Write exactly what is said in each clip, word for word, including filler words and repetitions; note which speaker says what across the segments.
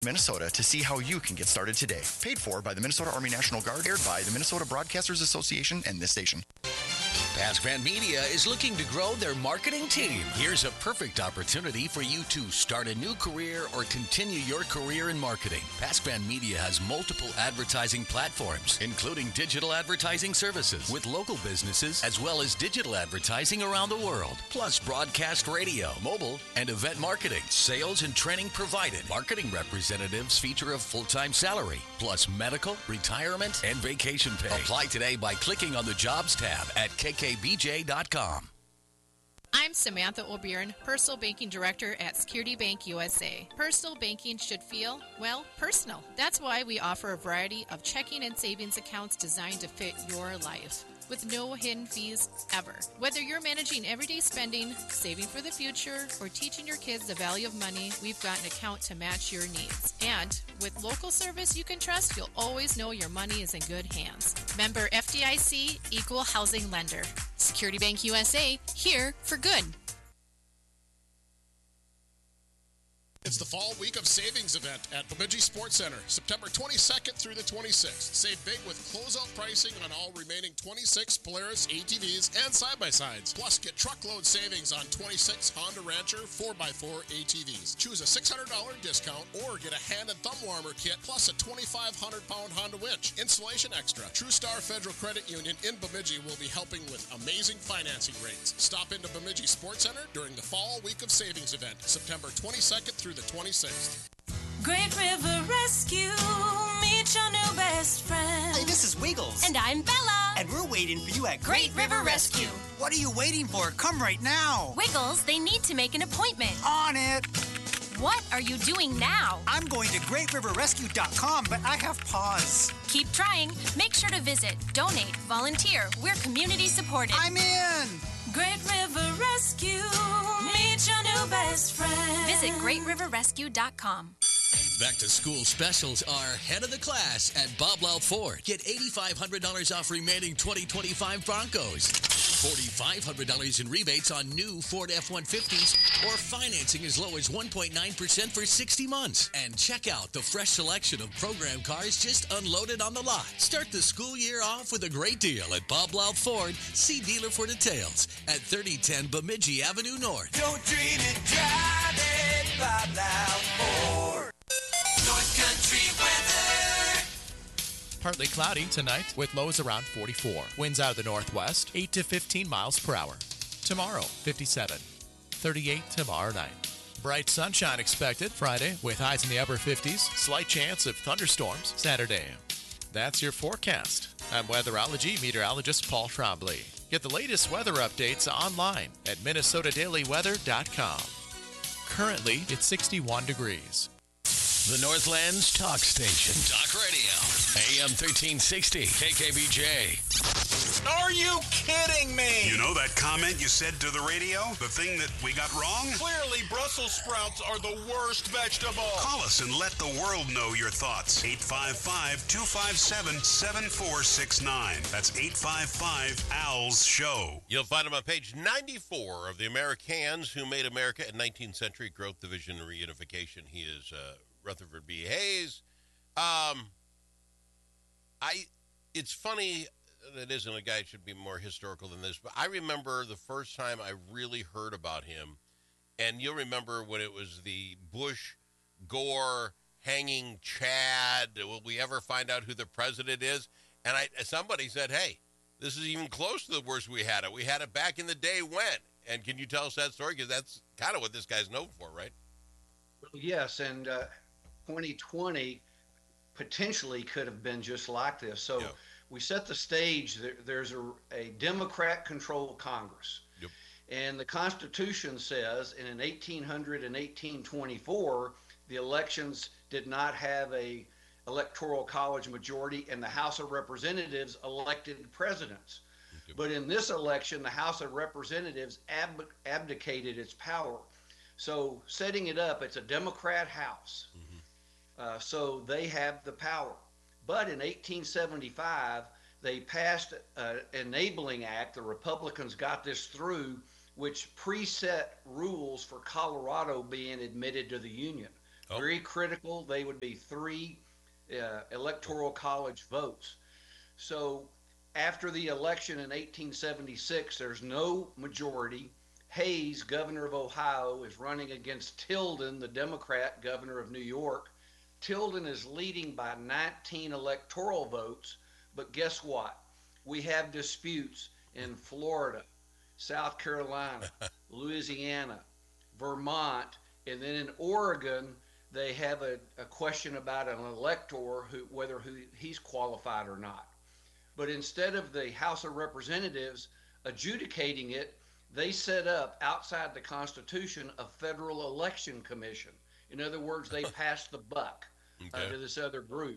Speaker 1: Minnesota to see how you can get started today. Paid for by the Minnesota Army National Guard, aired by the Minnesota Broadcasters Association and this station.
Speaker 2: Pasquan Media is looking to grow their marketing team. Here's a perfect opportunity for you to start a new career or continue your career in marketing. Pasquan Media has multiple advertising platforms, including digital advertising services with local businesses, as well as digital advertising around the world, plus broadcast radio, mobile, and event marketing. Sales and training provided. Marketing representatives feature a full-time salary, plus medical, retirement, and vacation pay. Apply today by clicking on the Jobs tab at K K B J dot com.
Speaker 3: I'm Samantha O'Byrne, Personal Banking Director at Security Bank U S A. Personal banking should feel, well, personal. That's why we offer a variety of checking and savings accounts designed to fit your life, with no hidden fees ever. Whether you're managing everyday spending, saving for the future, or teaching your kids the value of money, we've got an account to match your needs. And with local service you can trust, you'll always know your money is in good hands. Member F D I C, Equal Housing Lender. Security Bank U S A, here for good.
Speaker 4: It's the fall week of savings event at Bemidji Sports Center, September twenty-second through the twenty-sixth. Save big with closeout pricing on all remaining twenty-six Polaris A T Vs and side-by-sides. Plus, get truckload savings on twenty-six Honda Rancher four by four A T Vs. Choose a six hundred dollars discount or get a hand and thumb warmer kit plus a twenty-five hundred pound Honda winch. Installation extra. TrueStar Federal Credit Union in Bemidji will be helping with amazing financing rates. Stop into Bemidji Sports Center during the fall week of savings event, September twenty-second through the twenty-sixth.
Speaker 5: Great River Rescue, meet your new best friend.
Speaker 6: Hey, this is Wiggles.
Speaker 5: And I'm Bella.
Speaker 6: And we're waiting for you at
Speaker 5: Great River Rescue.
Speaker 6: What are you waiting for? Come right now.
Speaker 5: Wiggles, they need to make an appointment.
Speaker 6: On it.
Speaker 5: What are you doing now?
Speaker 6: I'm going to great river rescue dot com, but I have pause.
Speaker 5: Keep trying. Make sure to visit, donate, volunteer. We're community supported.
Speaker 6: I'm in.
Speaker 5: Great River Rescue, meet your new best friend. Visit great river rescue dot com.
Speaker 2: Back to school specials are head of the class at Bob Loud Ford. Get eight thousand five hundred dollars off remaining twenty twenty-five Broncos. four thousand five hundred dollars in rebates on new Ford F one fifties or financing as low as one point nine percent for sixty months. And check out the fresh selection of program cars just unloaded on the lot. Start the school year off with a great deal at Bob Loud Ford. See dealer for details at thirty ten Bemidji Avenue North.
Speaker 7: Don't dream it, drive it, Bob Loud Ford. North Country weather.
Speaker 8: Partly cloudy tonight with lows around forty-four. Winds out of the northwest, eight to fifteen miles per hour. Tomorrow, fifty-seven. thirty-eight tomorrow night. Bright sunshine expected Friday with highs in the upper fifties. Slight chance of thunderstorms Saturday. That's your forecast. I'm weatherology meteorologist Paul Trombley. Get the latest weather updates online at minnesota daily weather dot com. Currently, it's sixty-one degrees.
Speaker 2: The Northland's talk station. Talk radio. A M thirteen sixty. K K B J.
Speaker 9: Are you kidding me?
Speaker 10: You know that comment you said to the radio? The thing that we got wrong?
Speaker 9: Clearly, Brussels sprouts are the worst vegetable.
Speaker 10: Call us and let the world know your thoughts. eight five five, two five seven, seven four six nine. That's eight five five, A L S, show.
Speaker 11: You'll find him on page ninety-four of the Americans Who Made America in nineteenth Century Growth, Division, and Reunification. He is uh, Rutherford B. Hayes. Um, I. It's funny. It isn't a guy who should be more historical than this, but I remember the first time I really heard about him, and you'll remember when it was the Bush, Gore, hanging Chad. Will we ever find out who the president is? And I, somebody said, hey, this is even close to the worst we had it. We had it back in the day when. And can you tell us that story? Because that's kind of what this guy's known for, right?
Speaker 12: Well, yes, and uh, twenty twenty potentially could have been just like this. So. Yeah. We set the stage. There, there's a, a Democrat-controlled Congress. Yep. And the Constitution says in eighteen hundred and eighteen twenty-four, the elections did not have a electoral college majority, and the House of Representatives elected presidents. Yep. But in this election, the House of Representatives ab- abdicated its power. So setting it up, it's a Democrat House. Mm-hmm. Uh, so they have the power. But in eighteen seventy-five, they passed an enabling act. The Republicans got this through, which preset rules for Colorado being admitted to the Union.
Speaker 11: Oh.
Speaker 12: Very critical. They would be three uh, electoral college votes. So after the election in eighteen seventy-six, there's no majority. Hayes, governor of Ohio, is running against Tilden, the Democrat governor of New York. Tilden is leading by nineteen electoral votes, but guess what? We have disputes in Florida, South Carolina, Louisiana, Vermont, and then in Oregon, they have a, a question about an elector, who, whether who he's qualified or not. But instead of the House of Representatives adjudicating it, they set up outside the Constitution a federal election commission. In other words, they passed the buck
Speaker 11: okay.
Speaker 12: uh, to this other group.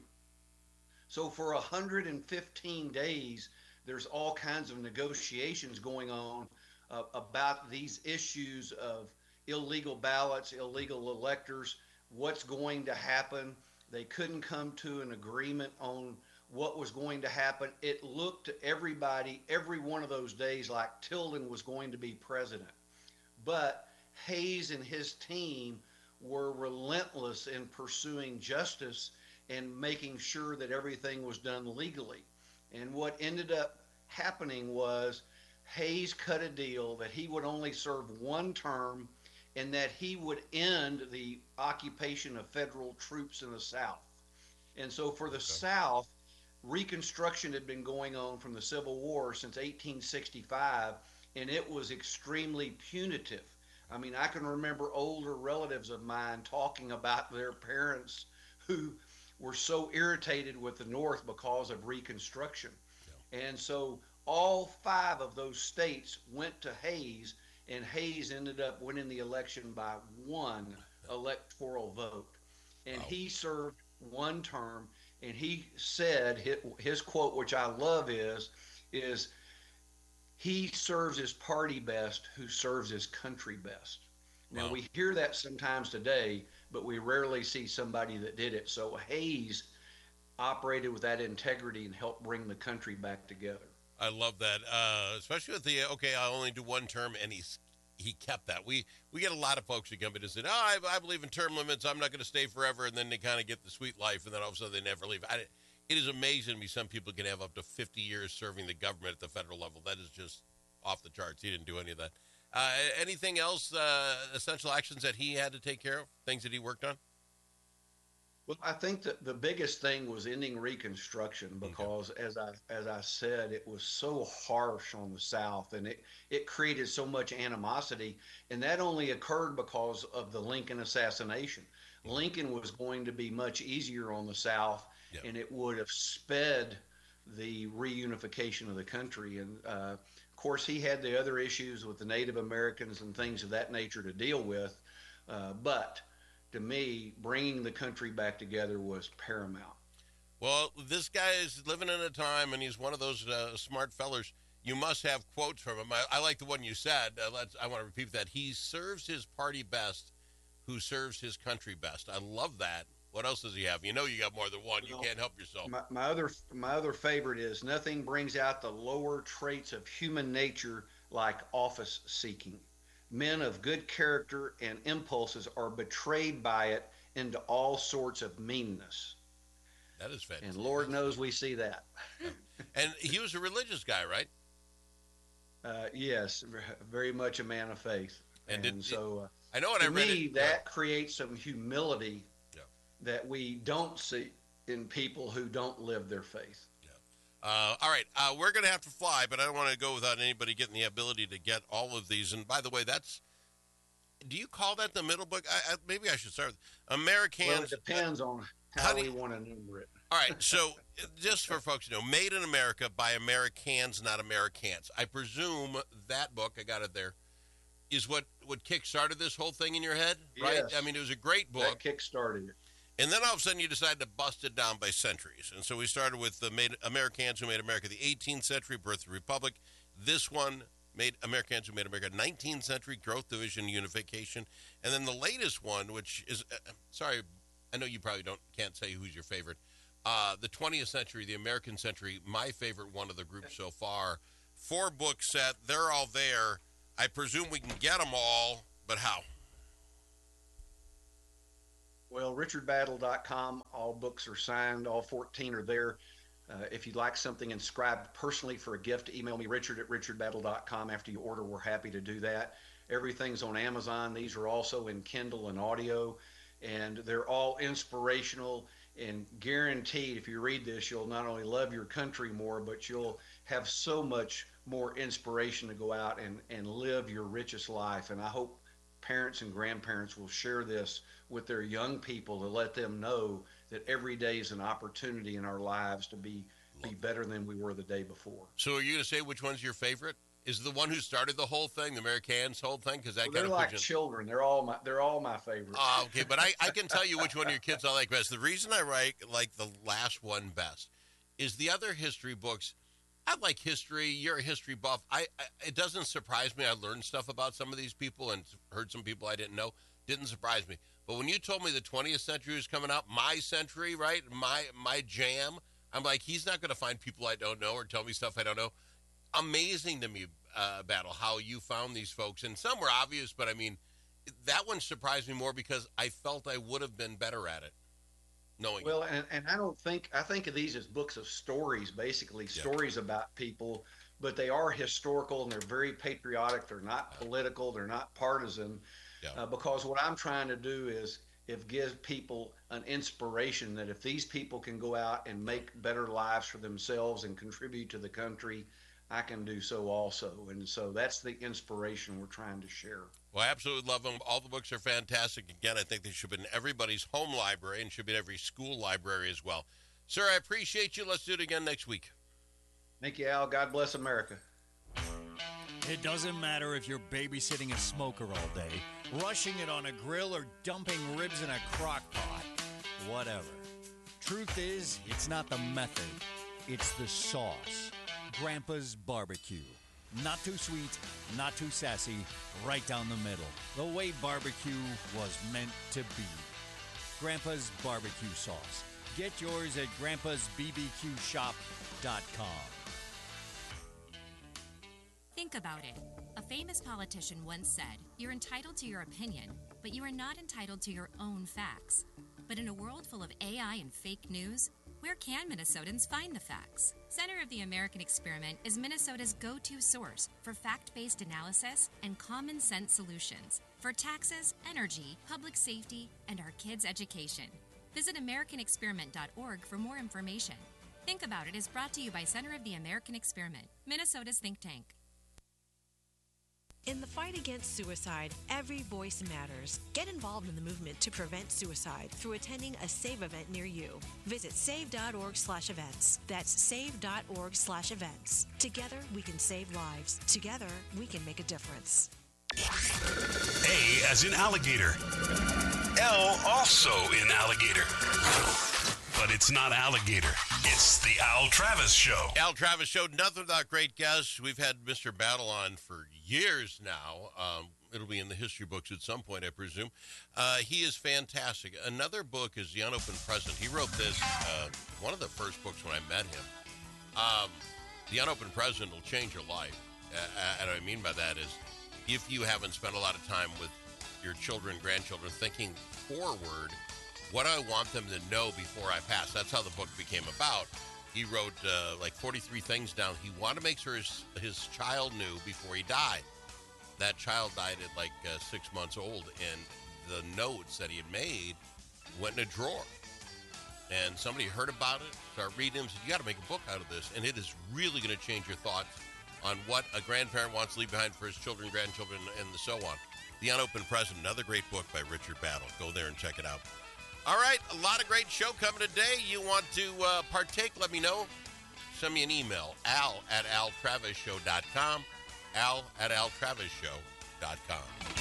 Speaker 12: So for one hundred fifteen days, there's all kinds of negotiations going on uh, about these issues of illegal ballots, illegal electors, what's going to happen. They couldn't come to an agreement on what was going to happen. It looked to everybody, every one of those days, like Tilden was going to be president. But Hayes and his team were relentless in pursuing justice and making sure that everything was done legally. And what ended up happening was Hayes cut a deal that he would only serve one term and that he would end the occupation of federal troops in the South. And so for the okay. South, Reconstruction had been going on from the Civil War since eighteen sixty-five, and it was extremely punitive. I mean, I can remember older relatives of mine talking about their parents who were so irritated with the North because of Reconstruction. Yeah. And so all five of those states went to Hayes, and Hayes ended up winning the election by one electoral vote. And wow. he served one term, and he said, his, his quote, which I love, is, is he serves his party best who serves his country best. Now, wow. we hear that sometimes today, but we rarely see somebody that did it. So Hayes operated with that integrity and helped bring the country back together.
Speaker 11: I love that, uh, especially with the, okay, I'll only do one term, and he's he kept that. We we get a lot of folks who come in and say, oh, I, I believe in term limits. I'm not going to stay forever. And then they kind of get the sweet life, and then all of a sudden they never leave. I, it is amazing to me some people can have up to fifty years serving the government at the federal level. That is just off the charts. He didn't do any of that. Uh, anything else, uh, essential actions that he had to take care of, things that he worked on?
Speaker 12: Well, I think that the biggest thing was ending Reconstruction because, okay. as I as I said, it was so harsh on the South, and it, it created so much animosity. And that only occurred because of the Lincoln assassination. Mm-hmm. Lincoln was going to be much easier on the South, yep. and it would have sped the reunification of the country. And, uh, of course, he had the other issues with the Native Americans and things of that nature to deal with. Uh, but to me, bringing the country back together was paramount.
Speaker 11: Well, this guy is living in a time, and he's one of those uh, smart fellers. You must have quotes from him. I, I like the one you said. Uh, let's, I want to repeat that. He serves his party best who serves his country best. I love that. What else does he have? You know you got more than one. You can't help yourself.
Speaker 12: My, my other my other favorite is, nothing brings out the lower traits of human nature like office seeking. Men of good character and impulses are betrayed by it into all sorts of meanness.
Speaker 11: That is fantastic.
Speaker 12: And Lord knows we see that.
Speaker 11: And he was a religious guy, right?
Speaker 12: Uh, yes, very much a man of faith.
Speaker 11: And,
Speaker 12: and
Speaker 11: did,
Speaker 12: so, uh,
Speaker 11: I know what
Speaker 12: to
Speaker 11: I read.
Speaker 12: me,
Speaker 11: it,
Speaker 12: that
Speaker 11: yeah.
Speaker 12: creates some humility
Speaker 11: yeah.
Speaker 12: that we don't see in people who don't live their faith.
Speaker 11: Uh, all right, uh, we're going to have to fly, but I don't want to go without anybody getting the ability to get all of these. And by the way, that's, do you call that the middle book? I, I, maybe I should start with Americans.
Speaker 12: Well, it depends uh, on how, how we you, want to number it.
Speaker 11: All right, so just for folks to know, Made in America by Americans, not Americans. I presume that book, I got it there, is what, what kick-started this whole thing in your head, right?
Speaker 12: Yes.
Speaker 11: I mean, it was a great book.
Speaker 12: That kick-started it.
Speaker 11: And then all of a sudden you decided to bust it down by centuries. And so we started with the made Americans Who Made America, the eighteenth century, Birth of the Republic. This one, made Americans Who Made America, nineteenth century, Growth, Division, Unification. And then the latest one, which is, uh, sorry, I know you probably don't can't say who's your favorite. Uh, the twentieth century, the American century, my favorite one of the group so far. Four book set, they're all there. I presume we can get them all, but how?
Speaker 12: Well, richard battle dot com. All books are signed. All fourteen are there. Uh, if you'd like something inscribed personally for a gift, email me, richard at richard battle dot com. After you order, we're happy to do that. Everything's on Amazon. These are also in Kindle and audio, and they're all inspirational and guaranteed. If you read this, you'll not only love your country more, but you'll have so much more inspiration to go out and, and live your richest life. And I hope parents and grandparents will share this with their young people to let them know that every day is an opportunity in our lives to be be better than we were the day before.
Speaker 11: So are you going to say which one's your favorite? Is the one who started the whole thing, the Americans whole thing? Because that
Speaker 12: well, they're
Speaker 11: kind of
Speaker 12: like
Speaker 11: puts
Speaker 12: children. They're all my they're all my favorites.
Speaker 11: Oh, okay, but I, I can tell you which one of your kids I like best. The reason I like like the last one best is the other history books. I like history. You're a history buff. I, I it doesn't surprise me. I learned stuff about some of these people and heard some people I didn't know. Didn't surprise me. But when you told me the twentieth century was coming up, my century, right, my my jam, I'm like, he's not going to find people I don't know or tell me stuff I don't know. Amazing to me, uh, Battle, how you found these folks. And some were obvious, but I mean, that one surprised me more because I felt I would have been better at it. Knowing
Speaker 12: well, and, and I don't think, I think of these as books of stories, basically, yeah. stories about people, but they are historical and they're very patriotic. They're not political. They're not partisan. Yeah. Uh, because what I'm trying to do is if give people an inspiration that if these people can go out and make better lives for themselves and contribute to the country, I can do so also. And so that's the inspiration we're trying to share.
Speaker 11: Well, I absolutely love them. All the books are fantastic. Again, I think they should be in everybody's home library and should be in every school library as well. Sir, I appreciate you. Let's do it again next week.
Speaker 12: Thank you, Al. God bless America.
Speaker 13: It doesn't matter if you're babysitting a smoker all day, rushing it on a grill, or dumping ribs in a crock pot. Whatever. Truth is, it's not the method. It's the sauce. Grandpa's Barbecue. Not too sweet, not too sassy, right down the middle. The way barbecue was meant to be. Grandpa's Barbecue Sauce. Get yours at grandpas b b q shop dot com.
Speaker 14: Think about it. A famous politician once said, "You're entitled to your opinion, but you are not entitled to your own facts." But in a world full of A I and fake news, where can Minnesotans find the facts? Center of the American Experiment is Minnesota's go-to source for fact-based analysis and common sense solutions for taxes, energy, public safety, and our kids' education. Visit american experiment dot org for more information. Think About It is brought to you by Center of the American Experiment, Minnesota's think tank.
Speaker 15: In the fight against suicide, every voice matters. Get involved in the movement to prevent suicide through attending a SAVE event near you. Visit save dot org slash events. That's save dot org slash events. Together, we can save lives. Together, we can make a difference.
Speaker 10: A as in alligator. L also in alligator. But it's not alligator. It's the Al Travis Show.
Speaker 11: Al Travis Show, nothing without great guests. We've had Mister Battle on for years now. Um, it'll be in the history books at some point, I presume. Uh, he is fantastic. Another book is The Unopened Present. He wrote this, uh, one of the first books when I met him. Um, the Unopened Present will change your life. Uh, and what I mean by that is if you haven't spent a lot of time with your children, grandchildren, thinking forward, what I want them to know before I pass. That's how the book became about. He wrote uh, like forty-three things down. He wanted to make sure his, his child knew before he died. That child died at like uh, six months old, and the notes that he had made went in a drawer. And somebody heard about it, started reading them, said, you got to make a book out of this. And it is really going to change your thoughts on what a grandparent wants to leave behind for his children, grandchildren, and so on. The Unopened Present, another great book by Richard Battle. Go there and check it out. All right, a lot of great show coming today. You want to uh, partake, let me know. Send me an email, al at al travis show dot com, al at al travis show dot com.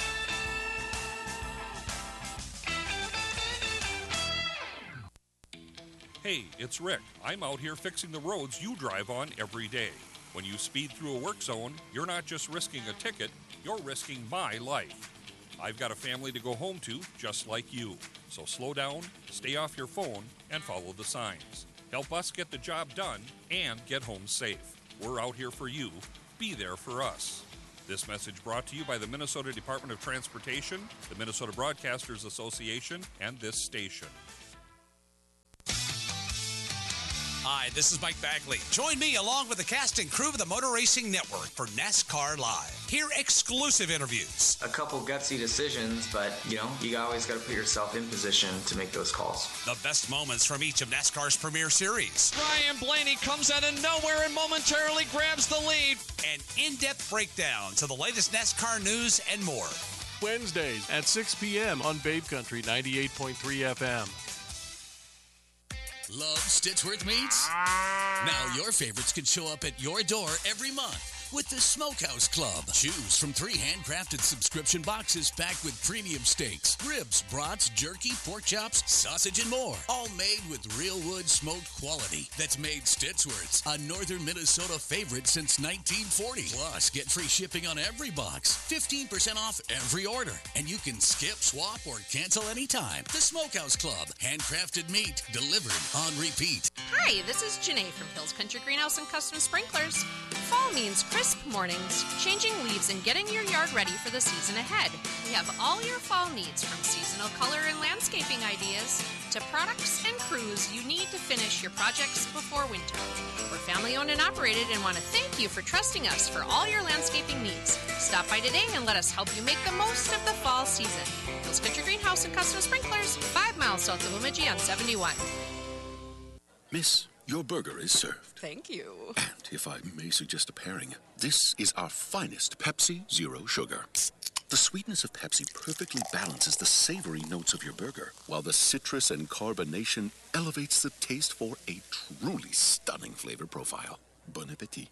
Speaker 16: Hey, it's Rick. I'm out here fixing the roads you drive on every day. When you speed through a work zone, you're not just risking a ticket, you're risking my life. I've got a family to go home to, just like you. So slow down, stay off your phone, and follow the signs. Help us get the job done and get home safe. We're out here for you. Be there for us. This message brought to you by the Minnesota Department of Transportation, the Minnesota Broadcasters Association, and this station.
Speaker 17: Hi, this is Mike Bagley. Join me along with the cast and crew of the Motor Racing Network for NASCAR Live. Hear exclusive interviews.
Speaker 18: A couple gutsy decisions, but, you know, you always got to put yourself in position to make those calls.
Speaker 17: The best moments from each of NASCAR's premier series.
Speaker 19: Ryan Blaney comes out of nowhere and momentarily grabs the lead.
Speaker 17: And in-depth breakdowns of the latest NASCAR news and more.
Speaker 20: Wednesdays at six p.m. on Babe Country ninety-eight point three F M.
Speaker 2: Love Stitchworth Meats? Now your favorites can show up at your door every month with the Smokehouse Club. Choose from three handcrafted subscription boxes packed with premium steaks, ribs, brats, jerky, pork chops, sausage, and more. All made with real wood smoked quality that's made Stitchworth's a northern Minnesota favorite since nineteen forty. Plus, get free shipping on every box, fifteen percent off every order, and you can skip, swap, or cancel anytime. The Smokehouse Club. Handcrafted meat delivered on repeat.
Speaker 21: Hi, this is Janae from Hills Country Greenhouse and Custom Sprinklers. Fall means crisp mornings, changing leaves, and getting your yard ready for the season ahead. We have all your fall needs, from seasonal color and landscaping ideas to products and crews you need to finish your projects before winter. We're family owned and operated and want to thank you for trusting us for all your landscaping needs. Stop by today and let us help you make the most of the fall season. Hills Country Greenhouse and Custom Sprinklers, five miles south of Bemidji on seventy-one.
Speaker 22: Miss, your burger is served.
Speaker 21: Thank you.
Speaker 22: And if I may suggest a pairing, this is our finest Pepsi Zero Sugar. The sweetness of Pepsi perfectly balances the savory notes of your burger, while the citrus and carbonation elevates the taste for a truly stunning flavor profile. Bon appetit.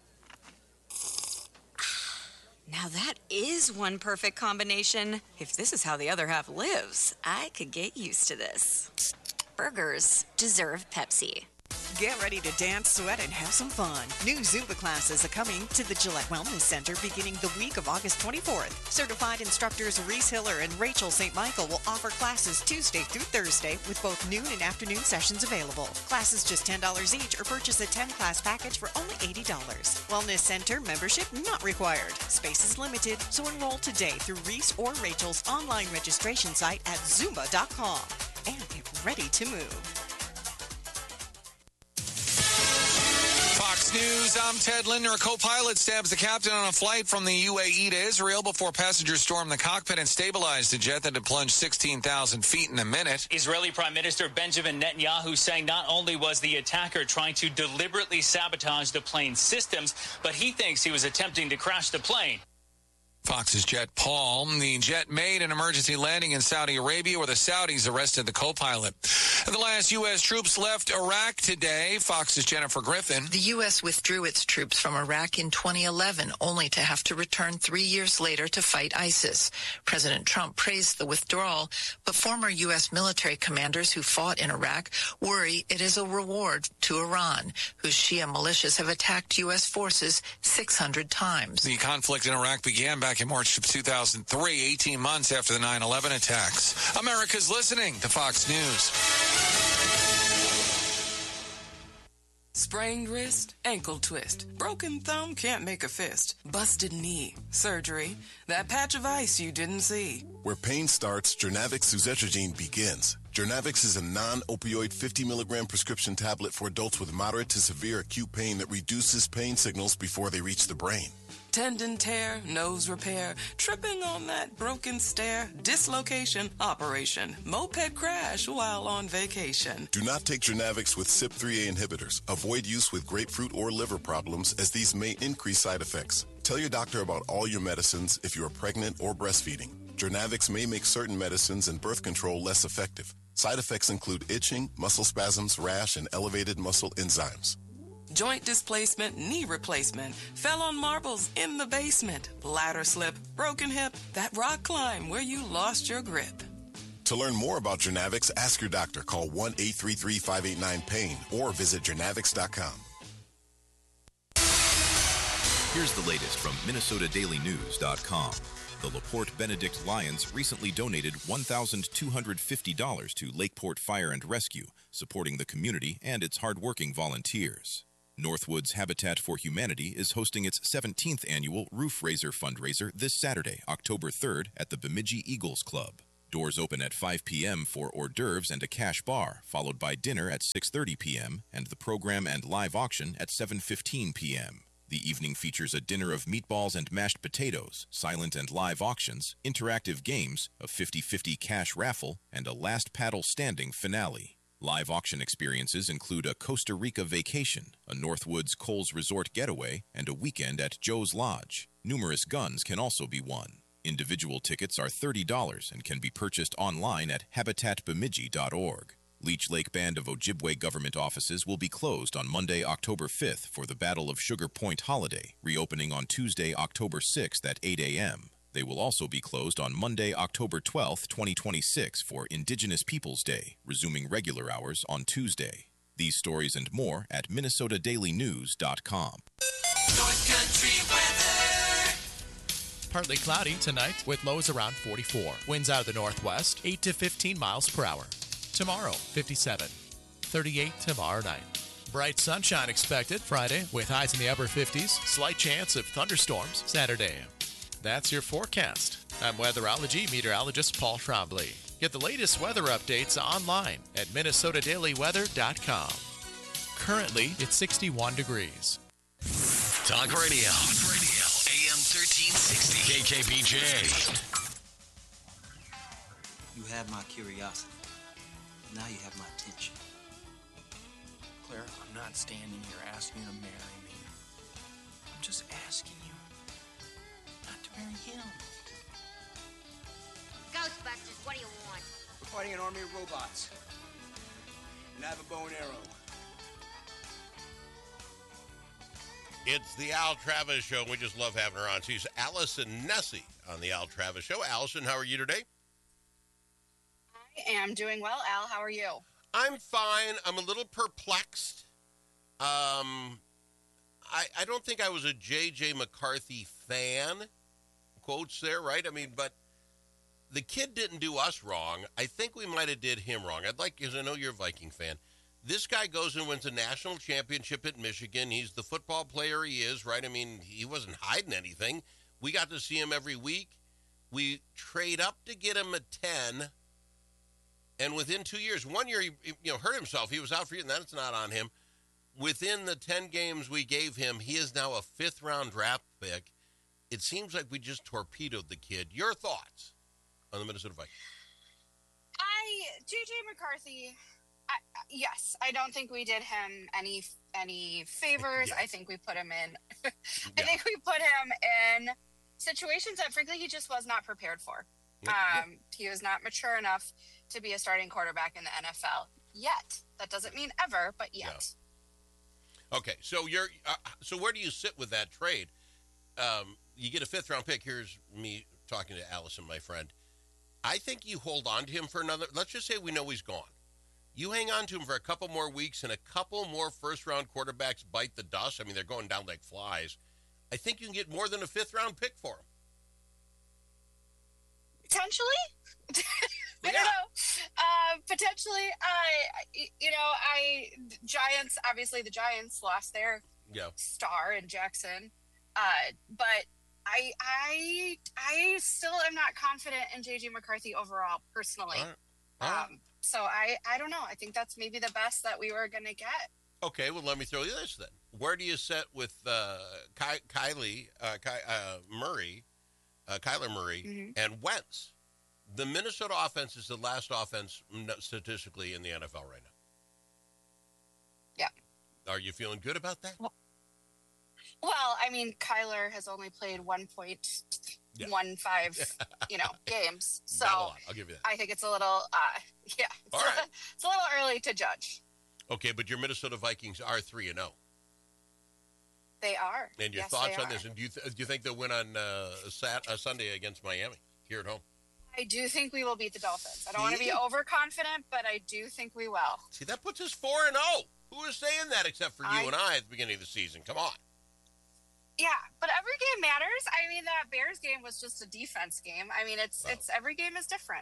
Speaker 23: Now that is one perfect combination. If this is how the other half lives, I could get used to this. Burgers deserve Pepsi.
Speaker 24: Get ready to dance, sweat, and have some fun. New Zumba classes are coming to the Gillette Wellness Center beginning the week of August twenty-fourth. Certified instructors Reese Hiller and Rachel Saint Michael will offer classes Tuesday through Thursday with both noon and afternoon sessions available. Classes just ten dollars each, or purchase a ten-class package for only eighty dollars. Wellness Center membership not required. Space is limited, so enroll today through Reese or Rachel's online registration site at zumba dot com and get ready to move.
Speaker 25: Fox News, I'm Ted Linder. A co-pilot stabs the captain on a flight from the U A E to Israel before passengers stormed the cockpit and stabilized the jet that had plunged sixteen thousand feet in a minute.
Speaker 26: Israeli Prime Minister Benjamin Netanyahu saying not only was the attacker trying to deliberately sabotage the plane's systems, but he thinks he was attempting to crash the plane.
Speaker 25: Fox's Jet Paul. The jet made an emergency landing in Saudi Arabia where the Saudis arrested the co-pilot. The last U S troops left Iraq today. Fox's Jennifer Griffin.
Speaker 27: The U S withdrew its troops from Iraq in twenty eleven, only to have to return three years later to fight ISIS. President Trump praised the withdrawal, but former U S military commanders who fought in Iraq worry it is a reward to Iran, whose Shia militias have attacked U S forces six hundred times.
Speaker 25: The conflict in Iraq began back in March of two thousand three, eighteen months after the nine eleven attacks. America's listening to Fox News.
Speaker 28: Sprained wrist, ankle twist, broken thumb, can't make a fist, busted knee, surgery, that patch of ice you didn't see.
Speaker 29: Where pain starts, Jernavix suzetrigine begins. Jernavix is a non-opioid fifty milligram prescription tablet for adults with moderate to severe acute pain that reduces pain signals before they reach the brain.
Speaker 28: Tendon tear, nose repair, tripping on that broken stair, dislocation, operation, moped crash while on vacation.
Speaker 29: Do not take Jernavix with C Y P three A inhibitors. Avoid use with grapefruit or liver problems, as these may increase side effects. Tell your doctor about all your medicines if you are pregnant or breastfeeding. Jernavix may make certain medicines and birth control less effective. Side effects include itching, muscle spasms, rash, and elevated muscle enzymes.
Speaker 28: Joint displacement, knee replacement, fell on marbles in the basement, ladder slip, broken hip, that rock climb where you lost your grip.
Speaker 29: To learn more about Jernavix, ask your doctor. Call one eight three three, five eight nine, pain or visit Jernavix dot com.
Speaker 30: Here's the latest from Minnesota Daily News dot com. The LaPorte Benedict Lions recently donated one thousand two hundred fifty dollars to Lakeport Fire and Rescue, supporting the community and its hardworking volunteers. Northwoods Habitat for Humanity is hosting its seventeenth annual Roof Raiser fundraiser this Saturday, October third, at the Bemidji Eagles Club. Doors open at five p.m. for hors d'oeuvres and a cash bar, followed by dinner at six thirty p.m. and the program and live auction at seven fifteen p.m. The evening features a dinner of meatballs and mashed potatoes, silent and live auctions, interactive games, a fifty-fifty cash raffle, and a last paddle standing finale. Live auction experiences include a Costa Rica vacation, a Northwoods Coles Resort getaway, and a weekend at Joe's Lodge. Numerous guns can also be won. Individual tickets are thirty dollars and can be purchased online at habitat bemidji dot org. Leech Lake Band of Ojibwe government offices will be closed on Monday, October fifth for the Battle of Sugar Point holiday, reopening on Tuesday, October sixth at eight a.m. They will also be closed on Monday, October twelfth, twenty twenty-six for Indigenous Peoples Day, resuming regular hours on Tuesday. These stories and more at minnesota daily news dot com.
Speaker 1: North Country weather.
Speaker 3: Partly cloudy tonight with lows around forty-four. Winds out of the northwest, eight to fifteen miles per hour. Tomorrow, fifty-seven. thirty-eight tomorrow night. Bright sunshine expected Friday with highs in the upper fifties. Slight chance of thunderstorms Saturday. That's your forecast. I'm weatherology meteorologist Paul Trombley. Get the latest weather updates online at minnesota daily weather dot com. Currently, it's sixty-one degrees.
Speaker 2: Talk radio. Talk radio. A M thirteen sixty. K K B J.
Speaker 4: You had my curiosity. Now you have my attention.
Speaker 5: Claire, I'm not standing here asking you to marry me. I'm just asking you not to marry him.
Speaker 6: Ghostbusters, what do you want?
Speaker 4: We're fighting an army of robots. And I have a bow and arrow.
Speaker 11: It's the Al Travis Show. We just love having her on. She's Allison Nessie on the Al Travis Show. Allison, how are you today?
Speaker 7: I am doing well, Al. How are you?
Speaker 11: I'm fine. I'm a little perplexed. Um, I, I don't think I was a J J McCarthy fan. Quotes there, right? I mean, but the kid didn't do us wrong. I think we might have did him wrong. I'd like, because I know you're a Viking fan. This guy goes and wins a national championship at Michigan. He's the football player he is, right? I mean, he wasn't hiding anything. We got to see him every week. We trade up to get him a ten. And within two years, one year, he you know, hurt himself. He was out for you, and that's not on him. Within the ten games we gave him, he is now a fifth-round draft pick. It seems like we just torpedoed the kid. Your thoughts on the Minnesota Vikings?
Speaker 7: I, J J McCarthy, I, yes, I don't think we did him any any favors. Yeah. I think we put him in, I yeah. think we put him in situations that, frankly, he just was not prepared for. Yeah. Um, he was not mature enough to be a starting quarterback in the N F L yet. That doesn't mean ever, but yet.
Speaker 11: Yeah. Okay, so you're uh, so where do you sit with that trade? Um, you get a fifth round pick. Here's me talking to Allison, my friend. I think you hold on to him for another. Let's just say we know he's gone. You hang on to him for a couple more weeks, and a couple more first round quarterbacks bite the dust. I mean, they're going down like flies. I think you can get more than a fifth round pick for him.
Speaker 7: Potentially. I don't know. Uh, potentially, I, you know, I Giants. Obviously, the Giants lost their
Speaker 11: yeah.
Speaker 7: star in Jackson, uh, but I, I, I still am not confident in J J McCarthy overall, personally.
Speaker 11: All right. All right.
Speaker 7: Um, so I, I don't know. I think that's maybe the best that we were going to get.
Speaker 11: Okay, well, let me throw you this then. Where do you sit with uh, Ky- Kylie uh, Ky- uh, Murray, uh, Kyler Murray, mm-hmm. and Wentz? The Minnesota offense is the last offense statistically in the N F L right now.
Speaker 7: Yeah.
Speaker 11: Are you feeling good about that?
Speaker 7: Well, well I mean, Kyler has only played one point one five, yeah. you know, games. So
Speaker 11: Not a lot. I'll give you that.
Speaker 7: I think it's a little, uh, yeah, it's,
Speaker 11: All
Speaker 7: a,
Speaker 11: right.
Speaker 7: it's a little early to judge.
Speaker 11: Okay, but your Minnesota Vikings are three and zero.
Speaker 7: They are.
Speaker 11: And your
Speaker 7: yes,
Speaker 11: thoughts on
Speaker 7: are.
Speaker 11: this? And do you th- do you think they'll win on uh, Sat- uh, Sunday against Miami here at home?
Speaker 7: I do think we will beat the Dolphins. I don't want to be overconfident, but I do think we will.
Speaker 11: See, that puts us four and zero. Who is saying that except for you
Speaker 7: I,
Speaker 11: and I at the beginning of the season? Come on.
Speaker 7: Yeah, but every game matters. I mean, that Bears game was just a defense game. I mean, it's well, it's every game is different.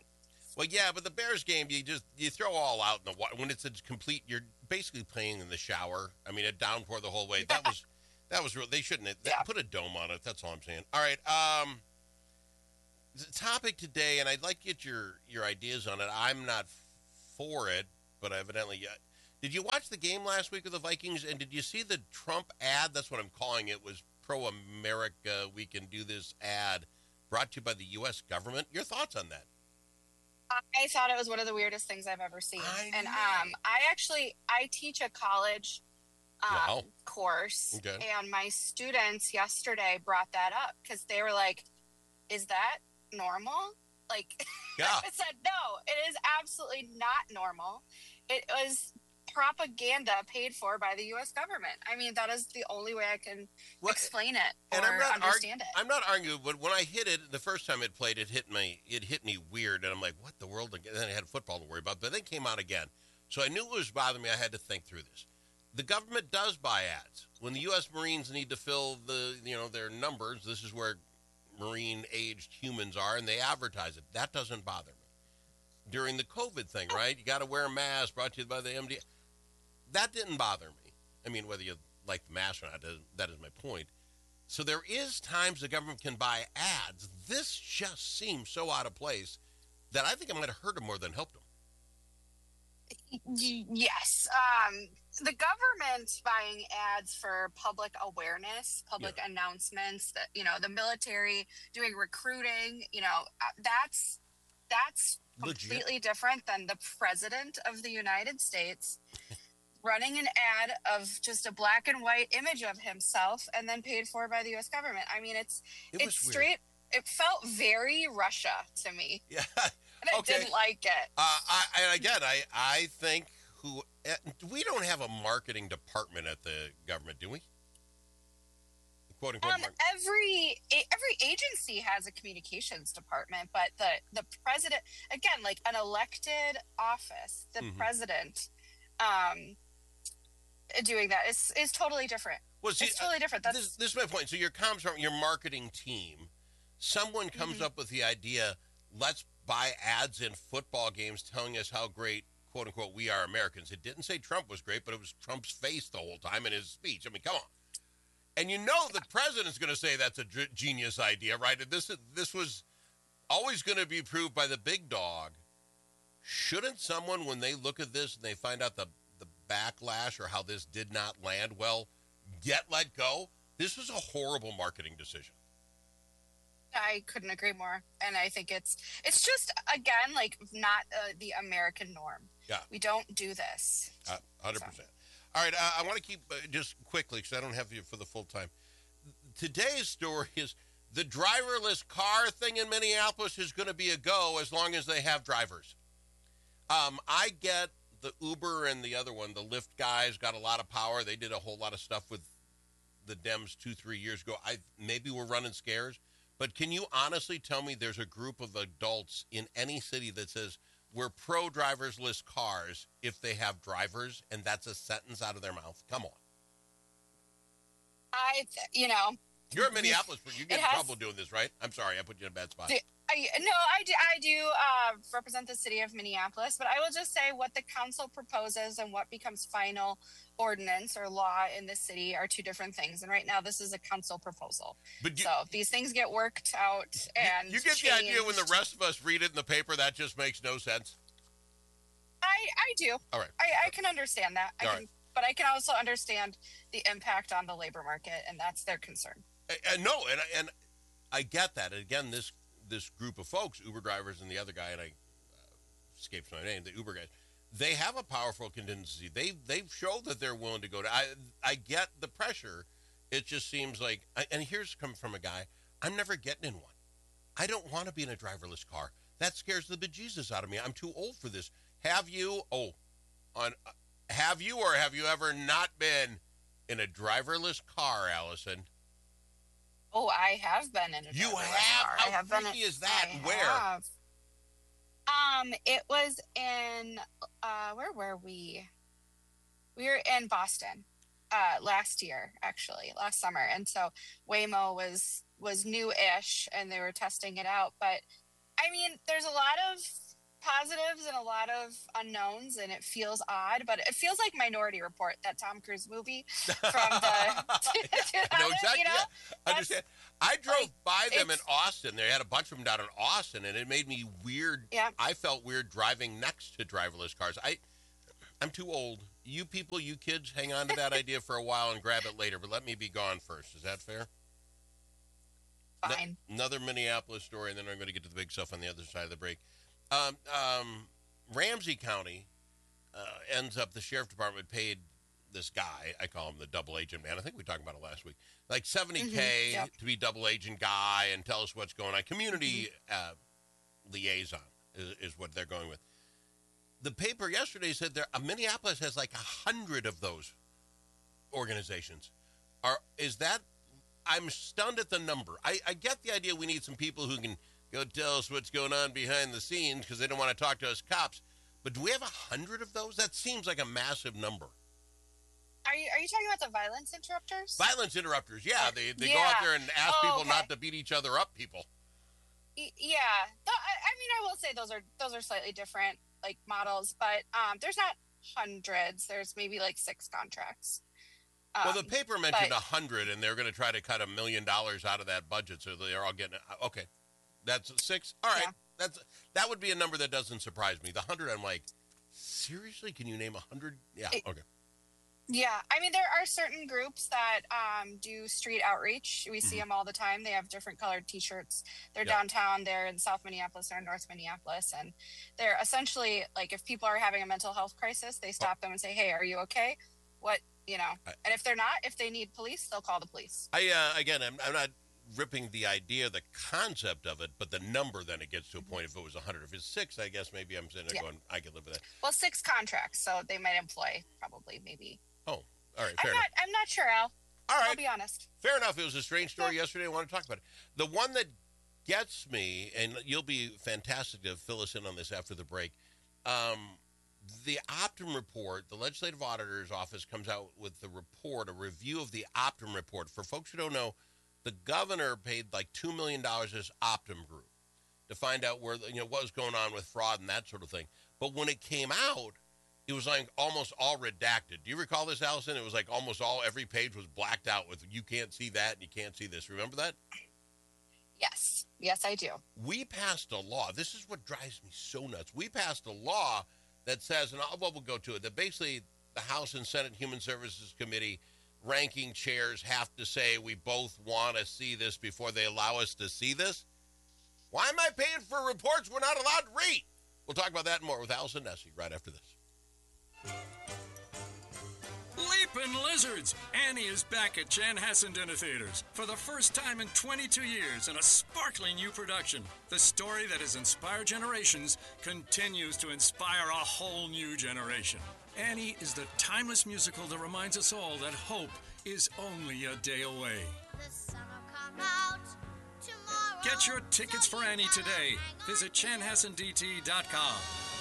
Speaker 11: Well, yeah, but the Bears game, you just you throw all out in the water. When it's a complete, you're basically playing in the shower. I mean, a downpour the whole way. That was that was real. They shouldn't have
Speaker 7: Yeah.
Speaker 11: put a dome on it. That's all I'm saying. All right. Um, the topic today, and I'd like to get your your ideas on it. I'm not for it, but evidently, yeah. Did you watch the game last week with the Vikings? And did you see the Trump ad? That's what I'm calling it. Was Pro America? We can do this ad brought to you by the U S government. Your thoughts on that?
Speaker 7: I thought it was one of the weirdest things I've ever seen.
Speaker 11: I
Speaker 7: and
Speaker 11: know.
Speaker 7: um, I actually I teach a college um,
Speaker 11: Wow.
Speaker 7: course,
Speaker 11: Okay.
Speaker 7: and my students yesterday brought that up because they were like, "Is that normal?" Like,
Speaker 11: Yeah.
Speaker 7: I said, "No, it is absolutely not normal. It was propaganda paid for by the U S government. I mean, that is the only way I can
Speaker 11: Well,
Speaker 7: explain it
Speaker 11: And
Speaker 7: or
Speaker 11: I'm not
Speaker 7: understand
Speaker 11: argu-
Speaker 7: it."
Speaker 11: I'm not arguing, but when I hit it the first time it played, it hit me. It hit me weird, and I'm like, "What the world?" And then I had football to worry about, but then it came out again, so I knew it was bothering me. I had to think through this. The government does buy ads when the U S Marines need to fill the you know their numbers. This is where Marine-aged humans are, and they advertise it. That doesn't bother me. During the COVID thing, right? You got to wear a mask. Brought to you by the M D. That didn't bother me. I mean, whether you like the mask or not, that is my point. So there is times the government can buy ads. This just seems so out of place that I think it might have hurt them more than helped them.
Speaker 7: Y- Yes. Um, the government buying ads for public awareness, public announcements, that, you know, the military doing recruiting, you know, uh, that's, that's
Speaker 11: Legit.
Speaker 7: completely different than the president of the United States running an ad of just a black and white image of himself and then paid for by the U S government. I mean, it's,
Speaker 11: It was
Speaker 7: it's
Speaker 11: weird.
Speaker 7: straight, it felt very Russia to me.
Speaker 11: Yeah.
Speaker 7: And I
Speaker 11: Okay.
Speaker 7: didn't like it.
Speaker 11: Uh, I, and again, I, I think who uh, we don't have a marketing department at the government, do we? Quote unquote.
Speaker 7: Um,
Speaker 11: mark-
Speaker 7: every a- every agency has a communications department, but the the president, again, like an elected office, the
Speaker 11: Mhm.
Speaker 7: president, um, doing that is is totally different.
Speaker 11: Well, see,
Speaker 7: it's totally different. That's
Speaker 11: this, this is my point. So your comms from your marketing team, someone comes
Speaker 7: Mm-hmm.
Speaker 11: up with the idea, let's buy ads in football games telling us how great, quote unquote, we are Americans. It didn't say Trump was great, but it was Trump's face the whole time in his speech. I mean, come on. And you know the president's going to say that's a g- genius idea, right? And this, is- this was always going to be proved by the big dog. Shouldn't someone, when they look at this and they find out the, the backlash or how this did not land well, get let go? This was a horrible marketing decision.
Speaker 7: I couldn't agree more, and I think it's it's just again like not uh, the American norm.
Speaker 11: Yeah.
Speaker 7: We don't do this.
Speaker 11: Uh, one hundred percent. All right, uh, I want to keep uh, just quickly because I don't have you for the full time. Today's story is the driverless car thing in Minneapolis is going to be a go as long as they have drivers. Um, I get the Uber and the other one, the Lyft guys, got a lot of power. They did a whole lot of stuff with the Dems two, three years ago. I maybe we're running scares, but can you honestly tell me there's a group of adults in any city that says we're pro driverless cars if they have drivers, and that's a sentence out of their mouth? Come on.
Speaker 7: I, th- you know,
Speaker 11: You're in Minneapolis, but you get
Speaker 7: It
Speaker 11: in
Speaker 7: has-
Speaker 11: trouble doing this, right? I'm sorry, I put you in a bad spot.
Speaker 7: do, I, no, I do, I do uh, represent the city of Minneapolis, but I will just say what the council proposes and what becomes final ordinance or law in the city are two different things. And right now, this is a council proposal.
Speaker 11: But you-
Speaker 7: so these things get worked out and
Speaker 11: You get the idea when the
Speaker 7: changed.
Speaker 11: rest of us read it in the paper, that just makes no sense.
Speaker 7: I, I do.
Speaker 11: All right.
Speaker 7: I, I can understand that. I
Speaker 11: All
Speaker 7: can,
Speaker 11: right.
Speaker 7: But I can also understand the impact on the labor market, and that's their concern.
Speaker 11: I, I know, and I- and I get that. And again, this this group of folks, Uber drivers and the other guy, and I uh, escapes my name, the Uber guys, they have a powerful contingency. They they've showed that they're willing to go to. I I get the pressure. It just seems like, and here's come from a guy. I'm never getting in one. I don't want to be in a driverless car. That scares the bejesus out of me. I'm too old for this. Have you? Oh, on. Uh, have you or have you ever not been in a driverless car, Allison?
Speaker 7: Oh, I have been in a
Speaker 11: You
Speaker 7: driverless
Speaker 11: have?
Speaker 7: car.
Speaker 11: How
Speaker 7: I have been
Speaker 11: freaky
Speaker 7: in,
Speaker 11: is that?
Speaker 7: I
Speaker 11: Where?
Speaker 7: have. Um, it was in uh, where were we? We were in Boston, uh, last year, actually, last summer, and so Waymo was was new-ish, and they were testing it out. But I mean, there's a lot of positives and a lot of unknowns, and it feels odd, but it feels like Minority Report, that Tom Cruise movie from the
Speaker 11: no, exactly.
Speaker 7: you know?
Speaker 11: Yeah. Understand. I drove
Speaker 7: like,
Speaker 11: by them in
Speaker 7: it's-
Speaker 11: Austin. They had a bunch of them down in Austin, and it made me weird.
Speaker 7: Yeah.
Speaker 11: I felt weird driving next to driverless cars. I, I'm too old. You people, you kids, hang on to that idea for a while and grab it later, but let me be gone first. Is that fair?
Speaker 7: Fine.
Speaker 11: No, another Minneapolis story, and then I'm going to get to the big stuff on the other side of the break. Um, um, Ramsey County uh, ends up, the sheriff department paid this guy, I call him the double agent man. I think we talked about it last week. Like seventy K
Speaker 7: Mm-hmm. Yep.
Speaker 11: to be double agent guy and tell us what's going on. Community uh, liaison is, is what they're going with. The paper yesterday said there, uh, Minneapolis has like a hundred of those organizations. Are is that? I'm stunned at the number. I, I get the idea we need some people who can go tell us what's going on behind the scenes because they don't want to talk to us cops. But do we have a hundred of those? That seems like a massive number.
Speaker 7: Are you are you talking about the violence interrupters?
Speaker 11: Violence interrupters, yeah. They they
Speaker 7: Yeah.
Speaker 11: go out there and ask
Speaker 7: Oh,
Speaker 11: people
Speaker 7: okay.
Speaker 11: not to beat each other up, people.
Speaker 7: Y- Yeah, Th- I I mean, I will say those are those are slightly different like models, but um, there's not hundreds. There's maybe like six contracts. Um,
Speaker 11: well, the paper mentioned
Speaker 7: but-
Speaker 11: a hundred, and they're going to try to cut a million dollars out of that budget, so they're all getting it. Okay, that's six. All right, that's that would be a number that doesn't surprise me. The hundred, I'm like, seriously? Can you name a hundred? Yeah.
Speaker 7: It-
Speaker 11: Okay.
Speaker 7: Yeah, I mean, there are certain groups that um, do street outreach. We see
Speaker 11: Mhm.
Speaker 7: them all the time. They have different colored T-shirts. They're
Speaker 11: Yeah.
Speaker 7: downtown. They're in South Minneapolis. They're in North Minneapolis, and they're essentially like if people are having a mental health crisis, they stop them and say, "Hey, are you okay? What you know?" And if they're not, if they need police, they'll call the police.
Speaker 11: I uh, again, I'm, I'm not ripping the idea, the concept of it, but the number. Then it gets to a point. If it was a hundred, if it's six, I guess maybe I'm sitting there
Speaker 7: Yeah.
Speaker 11: going, I could live with that.
Speaker 7: Well, six contracts, so they might employ probably maybe.
Speaker 11: Oh, all right,
Speaker 7: I'm
Speaker 11: fair
Speaker 7: not.
Speaker 11: enough.
Speaker 7: I'm not sure, Al.
Speaker 11: All right.
Speaker 7: I'll be honest.
Speaker 11: Fair enough. It was a strange story yesterday. I want to talk about it. The one that gets me, and you'll be fantastic to fill us in on this after the break. Um, the Optum report, the Legislative Auditor's Office comes out with the report, a review of the Optum report. For folks who don't know, the governor paid like two million dollars to this Optum group to find out where, you know, what was going on with fraud and that sort of thing. But when it came out, it was like almost all redacted. Do you recall this, Allison? It was like almost all, every page was blacked out with, you can't see that and you can't see this. Remember that?
Speaker 7: Yes. Yes, I do.
Speaker 11: We passed a law. This is what drives me so nuts. We passed a law that says, and I'll, well, we'll go to it, that basically the House and Senate Human Services Committee ranking chairs have to say we both want to see this before they allow us to see this. Why am I paying for reports we're not allowed to read? We'll talk about that and more with Allison Nessie right after this.
Speaker 8: Leapin' Lizards! Annie is back at Chanhassen Dinner Theaters for the first time in twenty-two years in a sparkling new production. The story that has inspired generations continues to inspire a whole new generation. Annie is the timeless musical that reminds us all that hope is only a day away. Get your tickets for Annie today. Visit chanhassen d t dot com.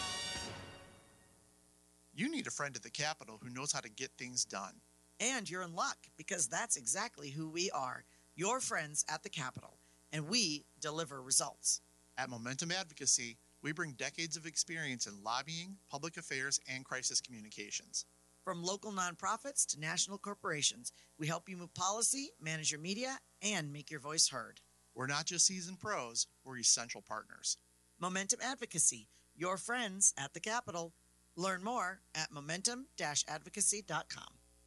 Speaker 9: You need a friend at the Capitol who knows how to get things done.
Speaker 10: And you're in luck, because that's exactly who we are, your friends at the Capitol, and we deliver results.
Speaker 9: At Momentum Advocacy, we bring decades of experience in lobbying, public affairs, and crisis communications.
Speaker 10: From local nonprofits to national corporations, we help you move policy, manage your media, and make your voice heard.
Speaker 9: We're not just seasoned pros, we're essential partners.
Speaker 10: Momentum Advocacy, your friends at the Capitol. Learn more at momentum dash advocacy dot com.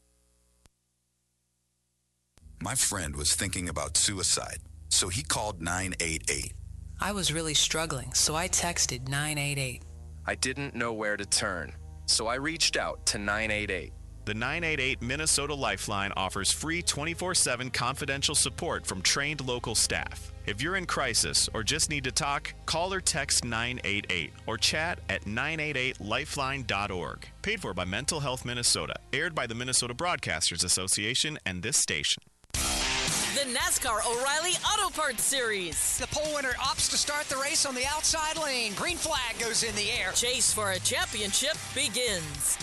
Speaker 12: My friend was thinking about suicide, so he called nine eight eight.
Speaker 13: I was really struggling, so I texted nine eight eight.
Speaker 14: I didn't know where to turn, so I reached out to nine eight eight.
Speaker 15: The nine eight eight Minnesota Lifeline offers free twenty-four seven confidential support from trained local staff. If you're in crisis or just need to talk, call or text nine eight eight or chat at nine eight eight lifeline dot org. Paid for by Mental Health Minnesota. Aired by the Minnesota Broadcasters Association and this station.
Speaker 16: The NASCAR O'Reilly Auto Parts Series.
Speaker 18: The pole winner opts to start the race on the outside lane. Green flag goes in the air.
Speaker 16: Chase for a championship begins.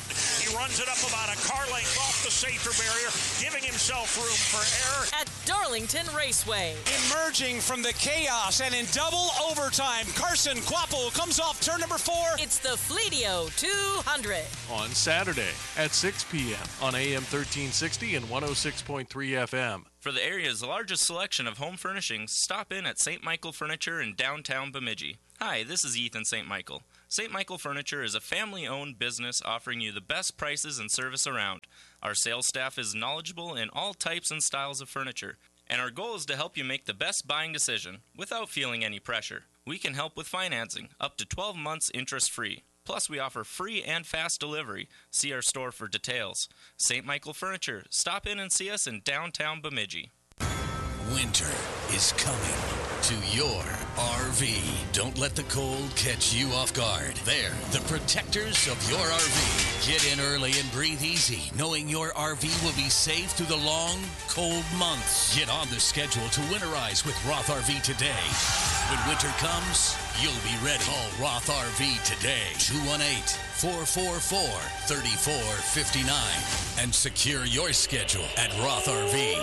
Speaker 17: He runs it up about a car length off the safety barrier, giving himself room for error.
Speaker 16: At Darlington Raceway.
Speaker 18: Emerging from the chaos and in double overtime, Carson Quapple comes off turn number four.
Speaker 16: It's the Fleetio two hundred.
Speaker 19: On Saturday at six p.m. on A M thirteen sixty and one oh six point three F M.
Speaker 20: For the area's largest selection of home furnishings, stop in at Saint Michael Furniture in downtown Bemidji. Hi, this is Ethan Saint Michael. Saint Michael Furniture is a family-owned business offering you the best prices and service around. Our sales staff is knowledgeable in all types and styles of furniture, and our goal is to help you make the best buying decision without feeling any pressure. We can help with financing, up to twelve months interest-free. Plus, we offer free and fast delivery. See our store for details. Saint Michael Furniture. Stop in and see us in downtown Bemidji.
Speaker 2: Winter is coming to your R V. Don't let the cold catch you off guard. They're the protectors of your R V. Get in early and breathe easy, knowing your R V will be safe through the long, cold months. Get on the schedule to winterize with Roth R V today. When winter comes, you'll be ready. Call Roth R V today, two one eight, four four four, three four five nine, and secure your schedule at Roth R V.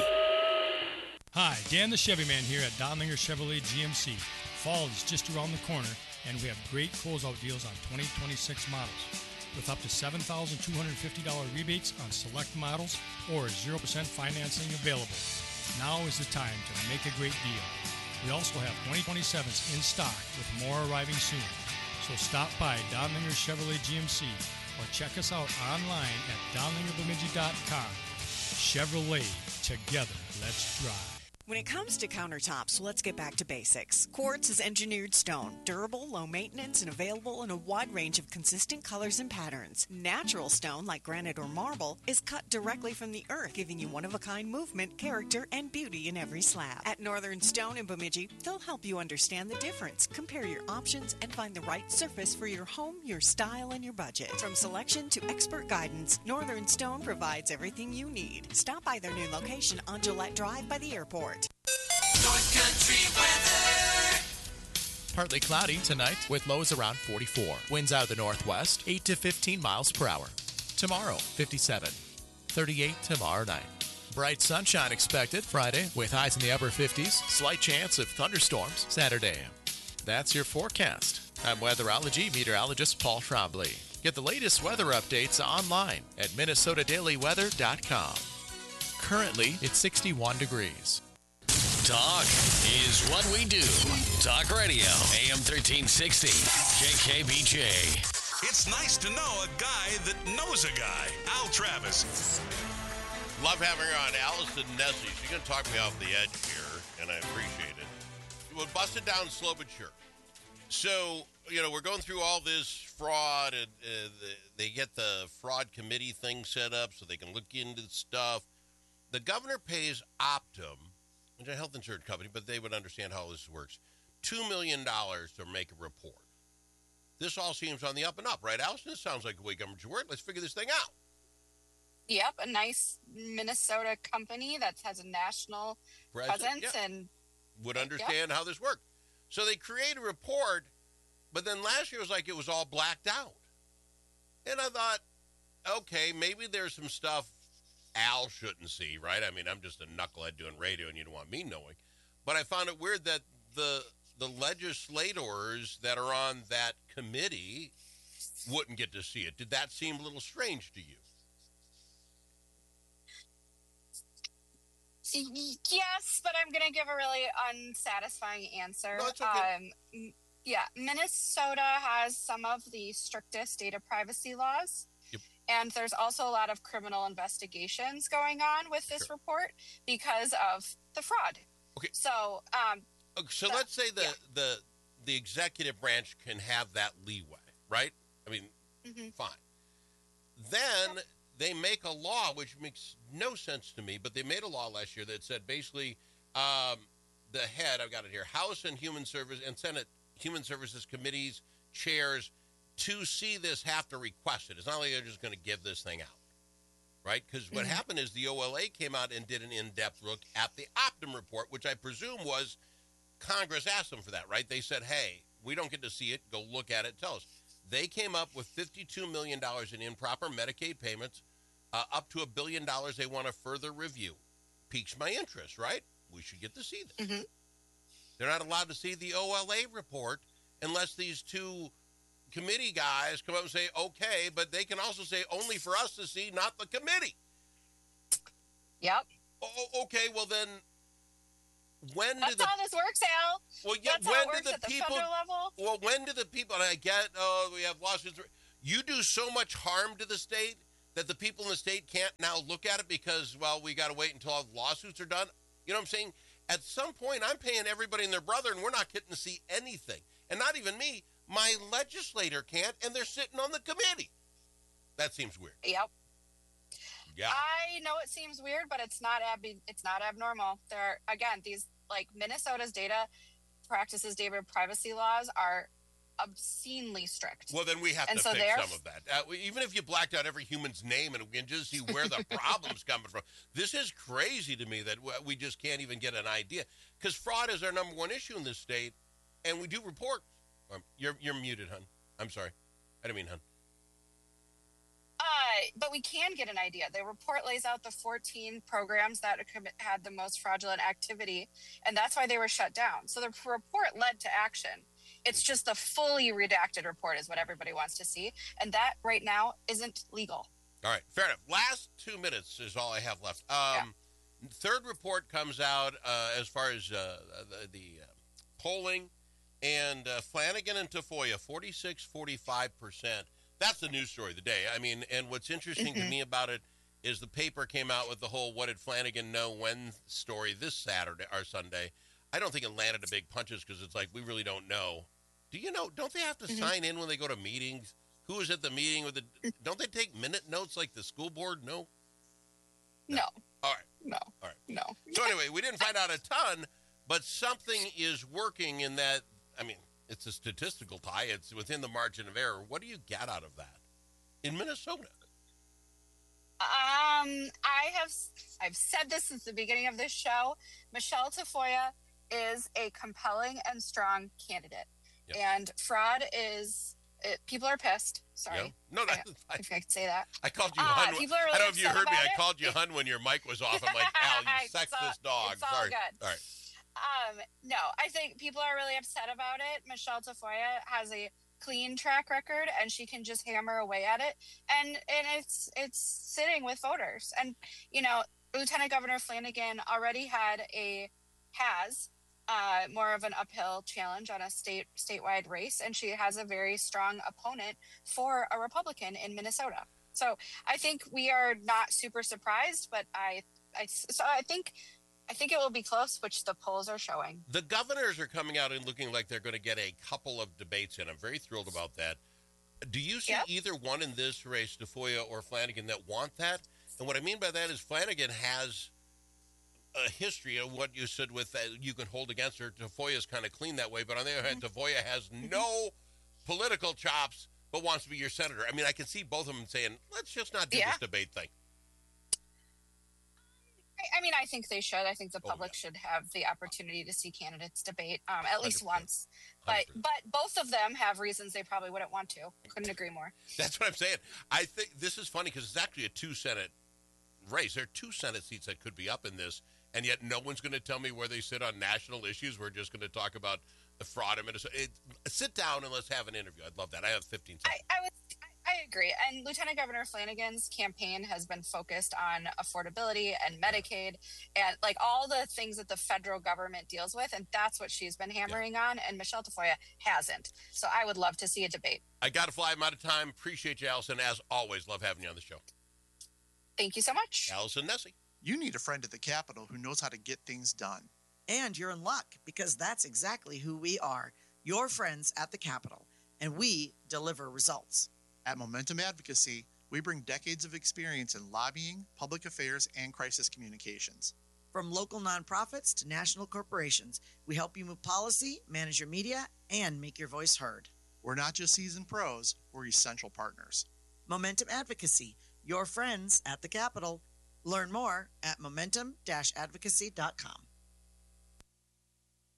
Speaker 21: Hi, Dan the Chevy Man here at Donlinger Chevrolet G M C. Fall is just around the corner, and we have great closeout deals on twenty twenty-six models with up to seven thousand two hundred fifty dollars rebates on select models or zero percent financing available. Now is the time to make a great deal. We also have twenty twenty-sevens in stock with more arriving soon. So stop by Donlinger Chevrolet G M C or check us out online at donlinger bemidji dot com. Chevrolet, together, let's drive.
Speaker 22: When it comes to countertops, let's get back to basics. Quartz is engineered stone, durable, low maintenance, and available in a wide range of consistent colors and patterns. Natural stone, like granite or marble, is cut directly from the earth, giving you one-of-a-kind movement, character, and beauty in every slab. At Northern Stone in Bemidji, they'll help you understand the difference, compare your options, and find the right surface for your home, your style, and your budget. From selection to expert guidance, Northern Stone provides everything you need. Stop by their new location on Gillette Drive by the airport.
Speaker 1: North Country weather.
Speaker 3: Partly cloudy tonight with lows around forty-four. Winds out of the northwest, eight to fifteen miles per hour. Tomorrow, fifty-seven. thirty-eight tomorrow night. Bright sunshine expected Friday with highs in the upper fifties. Slight chance of thunderstorms Saturday. That's your forecast. I'm weatherology meteorologist Paul Trombley. Get the latest weather updates online at minnesota daily weather dot com. Currently, it's sixty-one degrees.
Speaker 2: Talk is what we do. Talk Radio, A M thirteen sixty, K K B J.
Speaker 17: It's nice to know a guy that knows a guy. Al Travis.
Speaker 11: Love having her on. Allison Nessie. She's going to talk me off the edge here, and I appreciate it. We'll bust it down slow but sure. So, you know, we're going through all this fraud, and uh, the, they get the fraud committee thing set up so they can look into stuff. The governor pays Optum, which is a health insurance company, but they would understand how this works, two million dollars to make a report. This all seems on the up and up, right, Allison? This sounds like the way government should work. Let's figure this thing out.
Speaker 7: Yep, a nice Minnesota company that has a national
Speaker 11: President,
Speaker 7: presence
Speaker 11: yeah.
Speaker 7: and
Speaker 11: would understand
Speaker 7: yep.
Speaker 11: how this worked. So they create a report, but then last year it was like it was all blacked out. And I thought, okay, maybe there's some stuff Al shouldn't see, right? I mean, I'm just a knucklehead doing radio, and you don't want me knowing. But I found it weird that the the legislators that are on that committee wouldn't get to see it. Did that seem a little strange to you?
Speaker 7: Yes, but I'm going to give a really unsatisfying answer.
Speaker 11: No, it's okay.
Speaker 7: Um, yeah, Minnesota has some of the strictest data privacy laws.
Speaker 11: Yep.
Speaker 7: And there's also a lot of criminal investigations going on with this
Speaker 11: Sure.
Speaker 7: report because of the fraud.
Speaker 11: Okay.
Speaker 7: So, um,
Speaker 11: Okay, so
Speaker 7: the-
Speaker 11: let's say the,
Speaker 7: yeah.
Speaker 11: the the executive branch can have that leeway, right? I mean,
Speaker 7: Mhm.
Speaker 11: fine. Then they make a law, which makes no sense to me, but they made a law last year that said basically um, the head, I've got it here, House and Human Service and Senate Human Services Committees chairs to see this have to request it. It's not like they're just going to give this thing out, right? Because what
Speaker 7: Mhm.
Speaker 11: happened is the O L A came out and did an in-depth look at the Optum report, which I presume was Congress asked them for that, right? They said, hey, we don't get to see it. Go look at it. Tell us. They came up with fifty-two million dollars in improper Medicaid payments, uh, up to a billion dollars they want to further review. Piques my interest, right? We should get to see this.
Speaker 7: Mm-hmm.
Speaker 11: They're not allowed to see the O L A report unless these two committee guys come up and say, okay, but they can also say only for us to see, not the committee.
Speaker 7: Yep.
Speaker 11: Oh, okay, well then, when
Speaker 7: That's
Speaker 11: do the...
Speaker 7: how this works, Al.
Speaker 11: Well, yeah,
Speaker 7: That's
Speaker 11: when
Speaker 7: how it
Speaker 11: do
Speaker 7: works
Speaker 11: the
Speaker 7: at the
Speaker 11: people...
Speaker 7: federal level.
Speaker 11: Well, when do the people... And I get, oh, we have lawsuits. You do so much harm to the state that the people in the state can't now look at it because, well, we got to wait until all the lawsuits are done. You know what I'm saying? At some point, I'm paying everybody and their brother, and we're not getting to see anything. And not even me. My legislator can't, and they're sitting on the committee. That seems weird.
Speaker 7: Yep.
Speaker 11: Yeah.
Speaker 7: I know it seems weird, but it's not ab- it's not abnormal. There again, these like Minnesota's data practices data privacy laws are obscenely strict.
Speaker 11: Well, then we have
Speaker 7: and
Speaker 11: to
Speaker 7: so
Speaker 11: fix
Speaker 7: they're-
Speaker 11: some of that. Uh, we- even if you blacked out every human's name and we can just see where the problem's coming from. This is crazy to me that we just can't even get an idea. Because fraud is our number one issue in this state, and we do report. Um, you're, you're muted, hon. I'm sorry. I didn't mean hon.
Speaker 7: Uh, but we can get an idea. The report lays out the fourteen programs that had the most fraudulent activity, and that's why they were shut down. So the report led to action. It's just the fully redacted report is what everybody wants to see, and that right now isn't legal.
Speaker 11: All right, fair enough. Last two minutes is all I have left. Um, yeah. Third report comes out uh, as far as uh, the, the uh, polling, and uh, Flanagan and Tafoya, forty-six, forty-five percent. That's the news story of the day. I mean, and what's interesting mm-hmm. to me about it is the paper came out with the whole what did Flanagan know when story this Saturday or Sunday. I don't think it landed a big punches because it's like we really don't know. Do you know? Don't they have to mm-hmm. sign in when they go to meetings? Who is at the meeting with the? Don't they take minute notes like the school board? No.
Speaker 7: No. no.
Speaker 11: All right.
Speaker 7: No.
Speaker 11: All right.
Speaker 7: No.
Speaker 11: So anyway, we didn't find out a ton, but something is working in that. I mean, it's a statistical tie. It's within the margin of error. What do you get out of that in Minnesota?
Speaker 7: Um, I have I've said this since the beginning of this show. Michelle Tafoya is a compelling and strong candidate, yep. and fraud is. It, people are pissed. Sorry.
Speaker 11: Yeah. No, that's
Speaker 7: I, if I could say that.
Speaker 11: I called you
Speaker 7: uh,
Speaker 11: hun.
Speaker 7: People are really
Speaker 11: I don't know if you heard me.
Speaker 7: it.
Speaker 11: I called you hun when your mic was off. I'm like, Al, you sexist dog.
Speaker 7: It's all
Speaker 11: Sorry.
Speaker 7: good.
Speaker 11: All right.
Speaker 7: Um, no, I think people are really upset about it. Michelle Tafoya has a clean track record, and she can just hammer away at it, and and it's it's sitting with voters. And you know, Lieutenant Governor Flanagan already had a has uh, more of an uphill challenge on a state statewide race, and she has a very strong opponent for a Republican in Minnesota. So I think we are not super surprised, but I I so I think. I think it will be close, which the polls are showing.
Speaker 11: The governors are coming out and looking like they're going to get a couple of debates in. I'm very thrilled about that. Do you see yep. either one in this race, Tafoya or Flanagan, that want that? And what I mean by that is Flanagan has a history of what you said with that you can hold against her. Tafoya's kind of clean that way, but on the other hand, mm-hmm. Tafoya has no political chops but wants to be your senator. I mean, I can see both of them saying, let's just not do yeah. this debate thing.
Speaker 7: I mean, I think they should. I think the public oh, yeah. should have the opportunity to see candidates debate um, at least one hundred percent. once. But one hundred percent. But both of them have reasons they probably wouldn't want to. Couldn't agree more.
Speaker 11: That's what I'm saying. I think this is funny because it's actually a two Senate race. There are two Senate seats that could be up in this, and yet no one's going to tell me where they sit on national issues. We're just going to talk about the fraud in Minnesota. It, sit down and let's have an interview. I'd love that. I have fifteen seconds.
Speaker 7: I, I would. I agree. And Lieutenant Governor Flanagan's campaign has been focused on affordability and Medicaid and like all the things that the federal government deals with. And that's what she's been hammering yeah. on. And Michelle Tafoya hasn't. So I would love to see a debate.
Speaker 11: I got to fly. I'm out of time. Appreciate you, Allison. As always, love having you on the show.
Speaker 7: Thank you so much.
Speaker 11: Allison Nessie.
Speaker 9: You need a friend at the Capitol who knows how to get things done.
Speaker 10: And you're in luck because that's exactly who we are. Your friends at the Capitol. And we deliver results.
Speaker 9: At Momentum Advocacy, we bring decades of experience in lobbying, public affairs, and crisis communications.
Speaker 10: From local nonprofits to national corporations, we help you move policy, manage your media, and make your voice heard.
Speaker 9: We're not just seasoned pros, we're essential partners.
Speaker 10: Momentum Advocacy, your friends at the Capitol. Learn more at momentum dash advocacy dot com.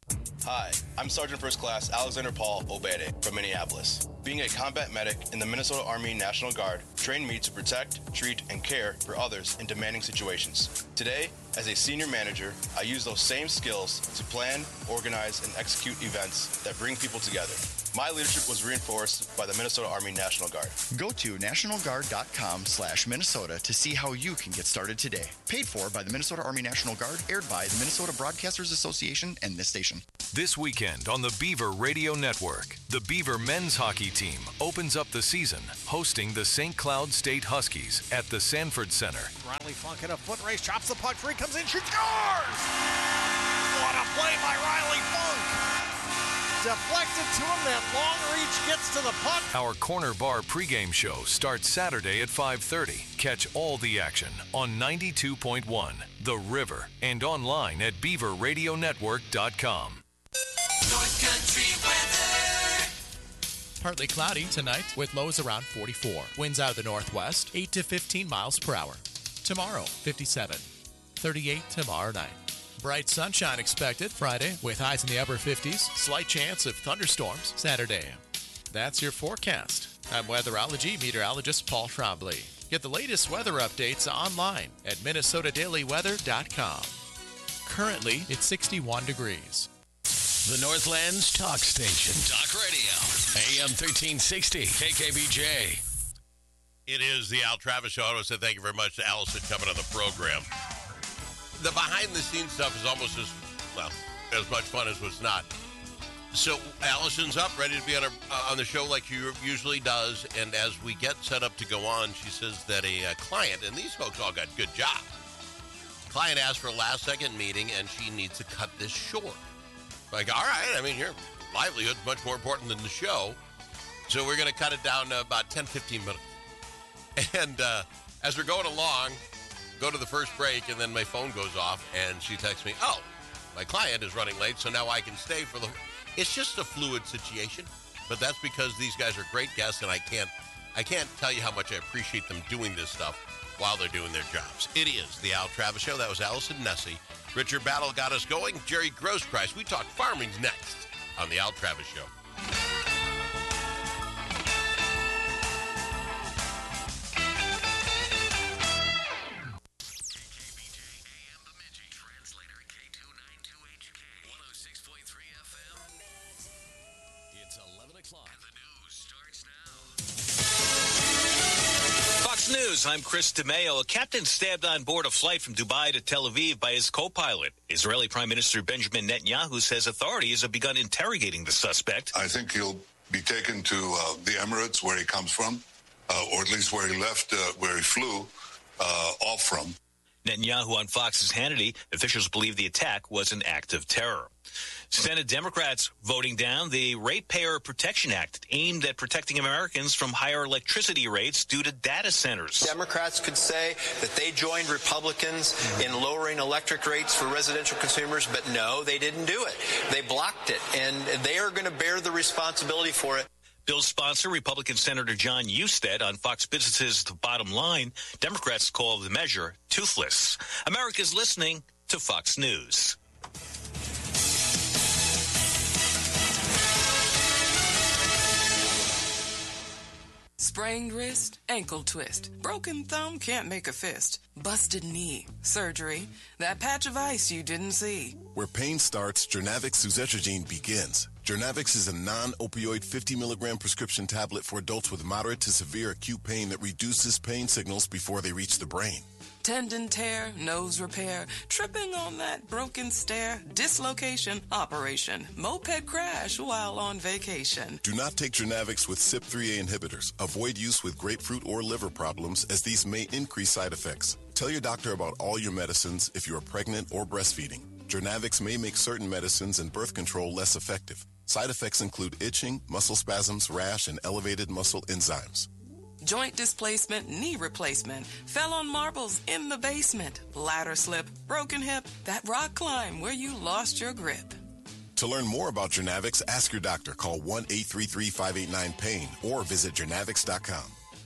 Speaker 5: Hi, I'm Sergeant First Class Alexander Paul Obede from Minneapolis. Being a combat medic in the Minnesota Army National Guard trained me to protect, treat, and care for others in demanding situations. Today, as a senior manager, I use those same skills to plan, organize, and execute events that bring people together. My leadership was reinforced by the Minnesota Army National Guard.
Speaker 6: Go to national guard dot com slash Minnesota to see how you can get started today. Paid for by the Minnesota Army National Guard, aired by the Minnesota Broadcasters Association and this station.
Speaker 23: This weekend on the Beaver Radio Network, the Beaver men's hockey team opens up the season hosting the Saint Cloud State Huskies at the Sanford Center.
Speaker 18: Riley Funk in a foot race, chops the puck free, comes in, shoots, scores! What a play by Riley Funk! Deflected to him, that long reach gets to the puck.
Speaker 23: Our Corner Bar pregame show starts Saturday at five thirty. Catch all the action on ninety-two point one, The River, and online at beaver radio network dot com.
Speaker 1: North Country weather.
Speaker 3: Partly cloudy tonight with lows around forty-four. Winds out of the northwest, eight to fifteen miles per hour. Tomorrow, fifty-seven. thirty-eight tomorrow night. Bright sunshine expected Friday with highs in the upper fifties. Slight chance of thunderstorms Saturday. That's your forecast. I'm weatherology meteorologist Paul Trombley. Get the latest weather updates online at minnesota daily weather dot com. Currently, it's sixty-one degrees.
Speaker 2: The Northlands Talk Station. Talk Radio. A M thirteen sixty. K K B J.
Speaker 11: It is the Al Travis Show. I want to say thank you very much to Allison coming on the program. The behind-the-scenes stuff is almost as, well, as much fun as what's not. So Allison's up, ready to be on, our, uh, on the show like she usually does, and as we get set up to go on, she says that a uh, client, and these folks all got good jobs, client asked for a last-second meeting, and she needs to cut this short. Like, all right, I mean, your livelihood's much more important than the show, so we're going to cut it down to about ten, fifteen minutes. And uh, as we're going along, go to the first break, and then my phone goes off, and she texts me, oh, my client is running late, so now I can stay for the... It's just a fluid situation, but that's because these guys are great guests, and I can't I can't tell you how much I appreciate them doing this stuff while they're doing their jobs. It is the Al Travis Show. That was Allison Nessie. Richard Battle got us going. Jerry Grosskreis. We talk farming's next on the Al Travis Show.
Speaker 24: News. I'm Chris DeMeo. A captain stabbed on board a flight from Dubai to Tel Aviv by his co-pilot. Israeli Prime Minister Benjamin Netanyahu says authorities have begun interrogating the suspect.
Speaker 25: I think he'll be taken to uh, the Emirates, where he comes from, uh, or at least where he left, uh, where he flew uh, off from.
Speaker 24: Netanyahu on Fox's Hannity. Officials believe the attack was an act of terror. Senate Democrats voting down the Ratepayer Protection Act aimed at protecting Americans from higher electricity rates due to data centers.
Speaker 26: Democrats could say that they joined Republicans in lowering electric rates for residential consumers, but no, they didn't do it. They blocked it, and they are going to bear the responsibility for it.
Speaker 24: Bill's sponsor, Republican Senator John Husted, on Fox Business's The Bottom Line. Democrats call the measure toothless. America's listening to Fox News.
Speaker 27: Sprained wrist, ankle twist. Broken thumb, can't make a fist. Busted knee, surgery. That patch of ice you didn't see.
Speaker 28: Where pain starts, Jernavix suzetrigine begins. Jernavix is a non-opioid fifty milligram prescription tablet for adults with moderate to severe acute pain that reduces pain signals before they reach the brain.
Speaker 27: Tendon tear, nose repair, tripping on that broken stair, dislocation, operation, moped crash while on vacation.
Speaker 28: Do not take Jernavix with C Y P three A inhibitors. Avoid use with grapefruit or liver problems, as these may increase side effects. Tell your doctor about all your medicines if you are pregnant or breastfeeding. Jernavix may make certain medicines and birth control less effective. Side effects include itching, muscle spasms, rash, and elevated muscle enzymes.
Speaker 27: Joint displacement, knee replacement, fell on marbles in the basement, ladder slip, broken hip, that rock climb where you lost your grip.
Speaker 28: To learn more about Jernavix, ask your doctor. Call one eight three three, five eight nine, pain or visit jernavix dot com.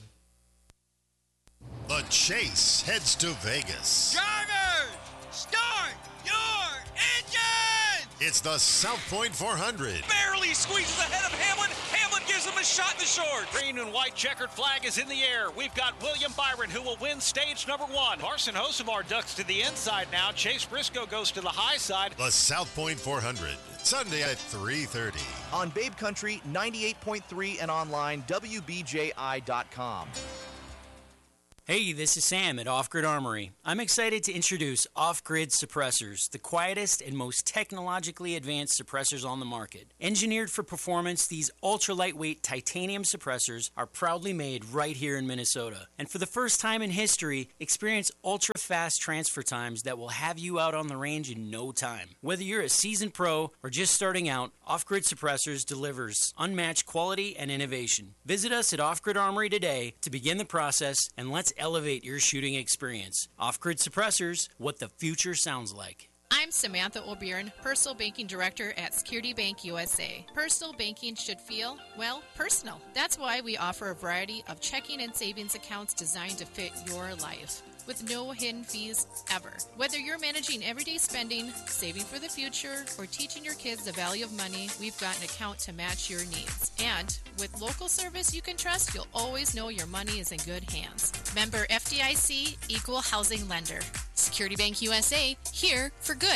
Speaker 29: The chase heads to Vegas.
Speaker 1: Drivers, start your engine!
Speaker 4: It's the South Point four hundred.
Speaker 8: Barely squeezes ahead of Hamlin. Hamlin gives him a shot in the short. Green and white checkered flag is in the air. We've got William Byron who will win stage number one. Carson Hosemar ducks to the inside now. Chase Briscoe goes to the high side.
Speaker 4: The South Point four hundred, Sunday at three thirty.
Speaker 12: On Babe Country, ninety-eight point three and online, W B J I dot com.
Speaker 13: Hey, this is Sam at Off Grid Armory. I'm excited to introduce Off Grid Suppressors, the quietest and most technologically advanced suppressors on the market. Engineered for performance, these ultra-lightweight titanium suppressors are proudly made right here in Minnesota. And for the first time in history, experience ultra-fast transfer times that will have you out on the range in no time. Whether you're a seasoned pro or just starting out, Off Grid Suppressors delivers unmatched quality and innovation. Visit us at Off Grid Armory today to begin the process, and let's elevate your shooting experience. Off-Grid Suppressors, what the future sounds like.
Speaker 14: I'm Samantha O'Byrne, Personal Banking Director at Security Bank U S A. Personal banking should feel, well, personal. That's why we offer a variety of checking and savings accounts designed to fit your life, with no hidden fees ever. Whether you're managing everyday spending, saving for the future, or teaching your kids the value of money, we've got an account to match your needs. And with local service you can trust, you'll always know your money is in good hands. Member F D I C, Equal Housing Lender. Security Bank U S A, here for good.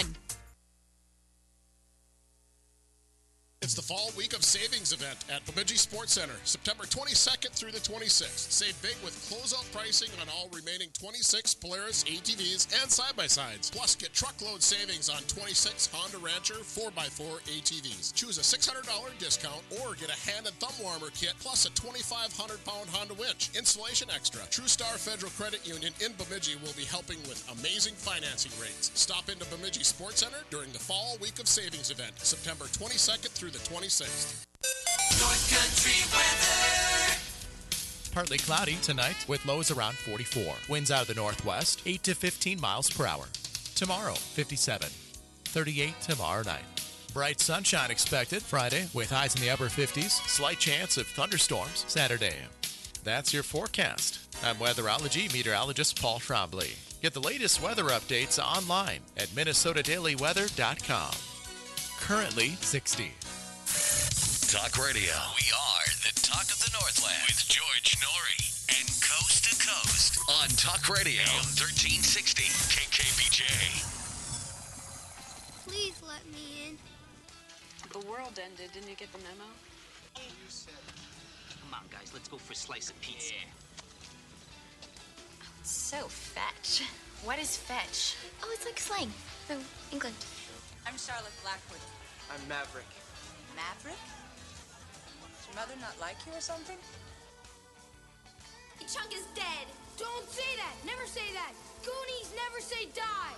Speaker 15: It's the Fall Week of Savings event at Bemidji Sports Center, September twenty-second through the twenty-sixth. Save big with closeout pricing on all remaining twenty-six Polaris A T Vs and side-by-sides. Plus, get truckload savings on twenty-six Honda Rancher four by four A T Vs. Choose a six hundred dollars discount or get a hand and thumb warmer kit plus a twenty-five hundred pound Honda winch. Installation extra. TrueStar Federal Credit Union in Bemidji will be helping with amazing financing rates. Stop into Bemidji Sports Center during the Fall Week of Savings event, September twenty-second through the twenty-sixth.
Speaker 1: North Country weather.
Speaker 3: Partly cloudy tonight with lows around forty-four. Winds out of the northwest, eight to fifteen miles per hour. Tomorrow, fifty-seven. thirty-eight tomorrow night. Bright sunshine expected Friday with highs in the upper fifties. Slight chance of thunderstorms Saturday. That's your forecast. I'm weatherology meteorologist Paul Trombley. Get the latest weather updates online at minnesota daily weather dot com. Currently sixty.
Speaker 2: Talk Radio. We are the talk of the Northland with George Norrie and Coast to Coast on Talk Radio thirteen sixty K K B J.
Speaker 16: Please let me in.
Speaker 19: The world ended. Didn't you get the memo?
Speaker 29: Come on, guys. Let's go for a slice of pizza.
Speaker 16: Yeah.
Speaker 19: So fetch. What is fetch?
Speaker 16: Oh, it's like slang from England.
Speaker 19: I'm Charlotte Blackwood.
Speaker 30: I'm Maverick.
Speaker 19: Maverick? Does your mother not like you or something?
Speaker 16: Chunk is dead. Don't say that. Never say that. Goonies never say die.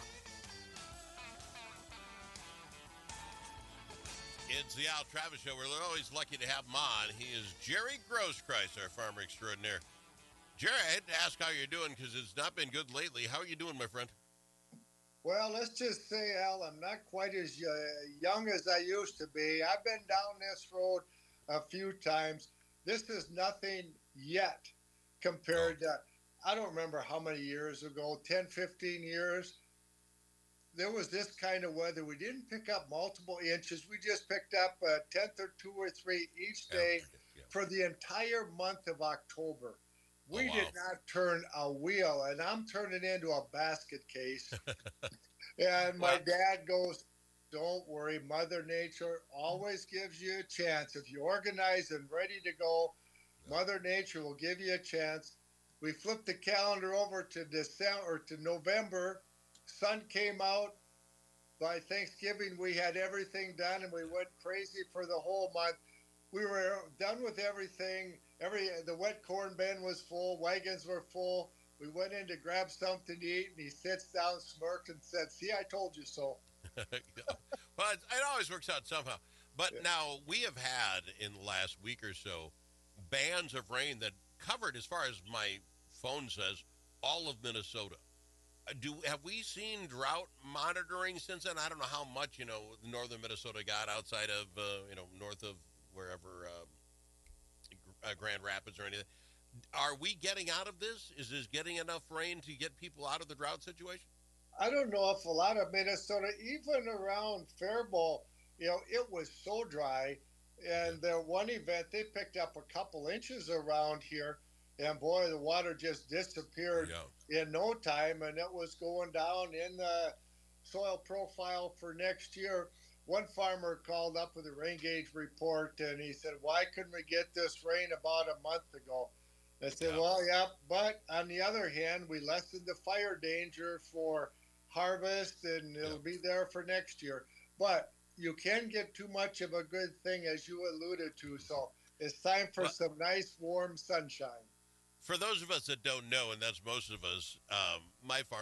Speaker 11: It's the Al Travis Show. We're always lucky to have him on. He is Jerry Grosskreis, our farmer extraordinaire. Jerry, I had to ask how you're doing because it's not been good lately. How are you doing, my friend?
Speaker 31: Well, let's just say, Al, I'm not quite as uh, young as I used to be. I've been down this road a few times. This is nothing yet compared to, I don't remember how many years ago, ten, fifteen years. There was this kind of weather. We didn't pick up multiple inches. We just picked up a tenth or two or three each day yeah, yeah. for the entire month of October. We oh, wow. did not turn a wheel, and I'm turning into a basket case. And my dad goes, don't worry, Mother Nature always gives you a chance. If you're organized and ready to go, Mother Nature will give you a chance. We flipped the calendar over to December or to November. Sun came out. By Thanksgiving, we had everything done, and we went crazy for the whole month. We were done with everything. Every the wet corn bin was full. Wagons were full. We went in to grab something to eat, and he sits down, smirked, and said, see, I told you so.
Speaker 11: Well, it, it always works out somehow. But yeah. now we have had, in the last week or so, bands of rain that covered, as far as my phone says, all of Minnesota. Do have we seen drought monitoring since then? I don't know how much, you know, northern Minnesota got outside of, uh, you know, north of wherever, uh, uh, Grand Rapids or anything. Are we getting out of this? Is this getting enough rain to get people out of the drought situation?
Speaker 31: I don't know if a lot of Minnesota, even around Faribault, you know, it was so dry. And the one event, they picked up a couple inches around here. And boy, the water just disappeared
Speaker 11: yeah.
Speaker 31: in no time. And it was going down in the soil profile for next year. One farmer called up with a rain gauge report and he said, why couldn't we get this rain about a month ago? I said,
Speaker 11: Yeah.
Speaker 31: well, yeah, but on the other hand, we lessened the fire danger for harvest and it'll
Speaker 11: Yeah.
Speaker 31: be there for next year. But you can get too much of a good thing, as you alluded to. So it's time for
Speaker 11: Well-
Speaker 31: some nice, warm sunshine.
Speaker 11: For those of us that don't know, and that's most of us, um, my farm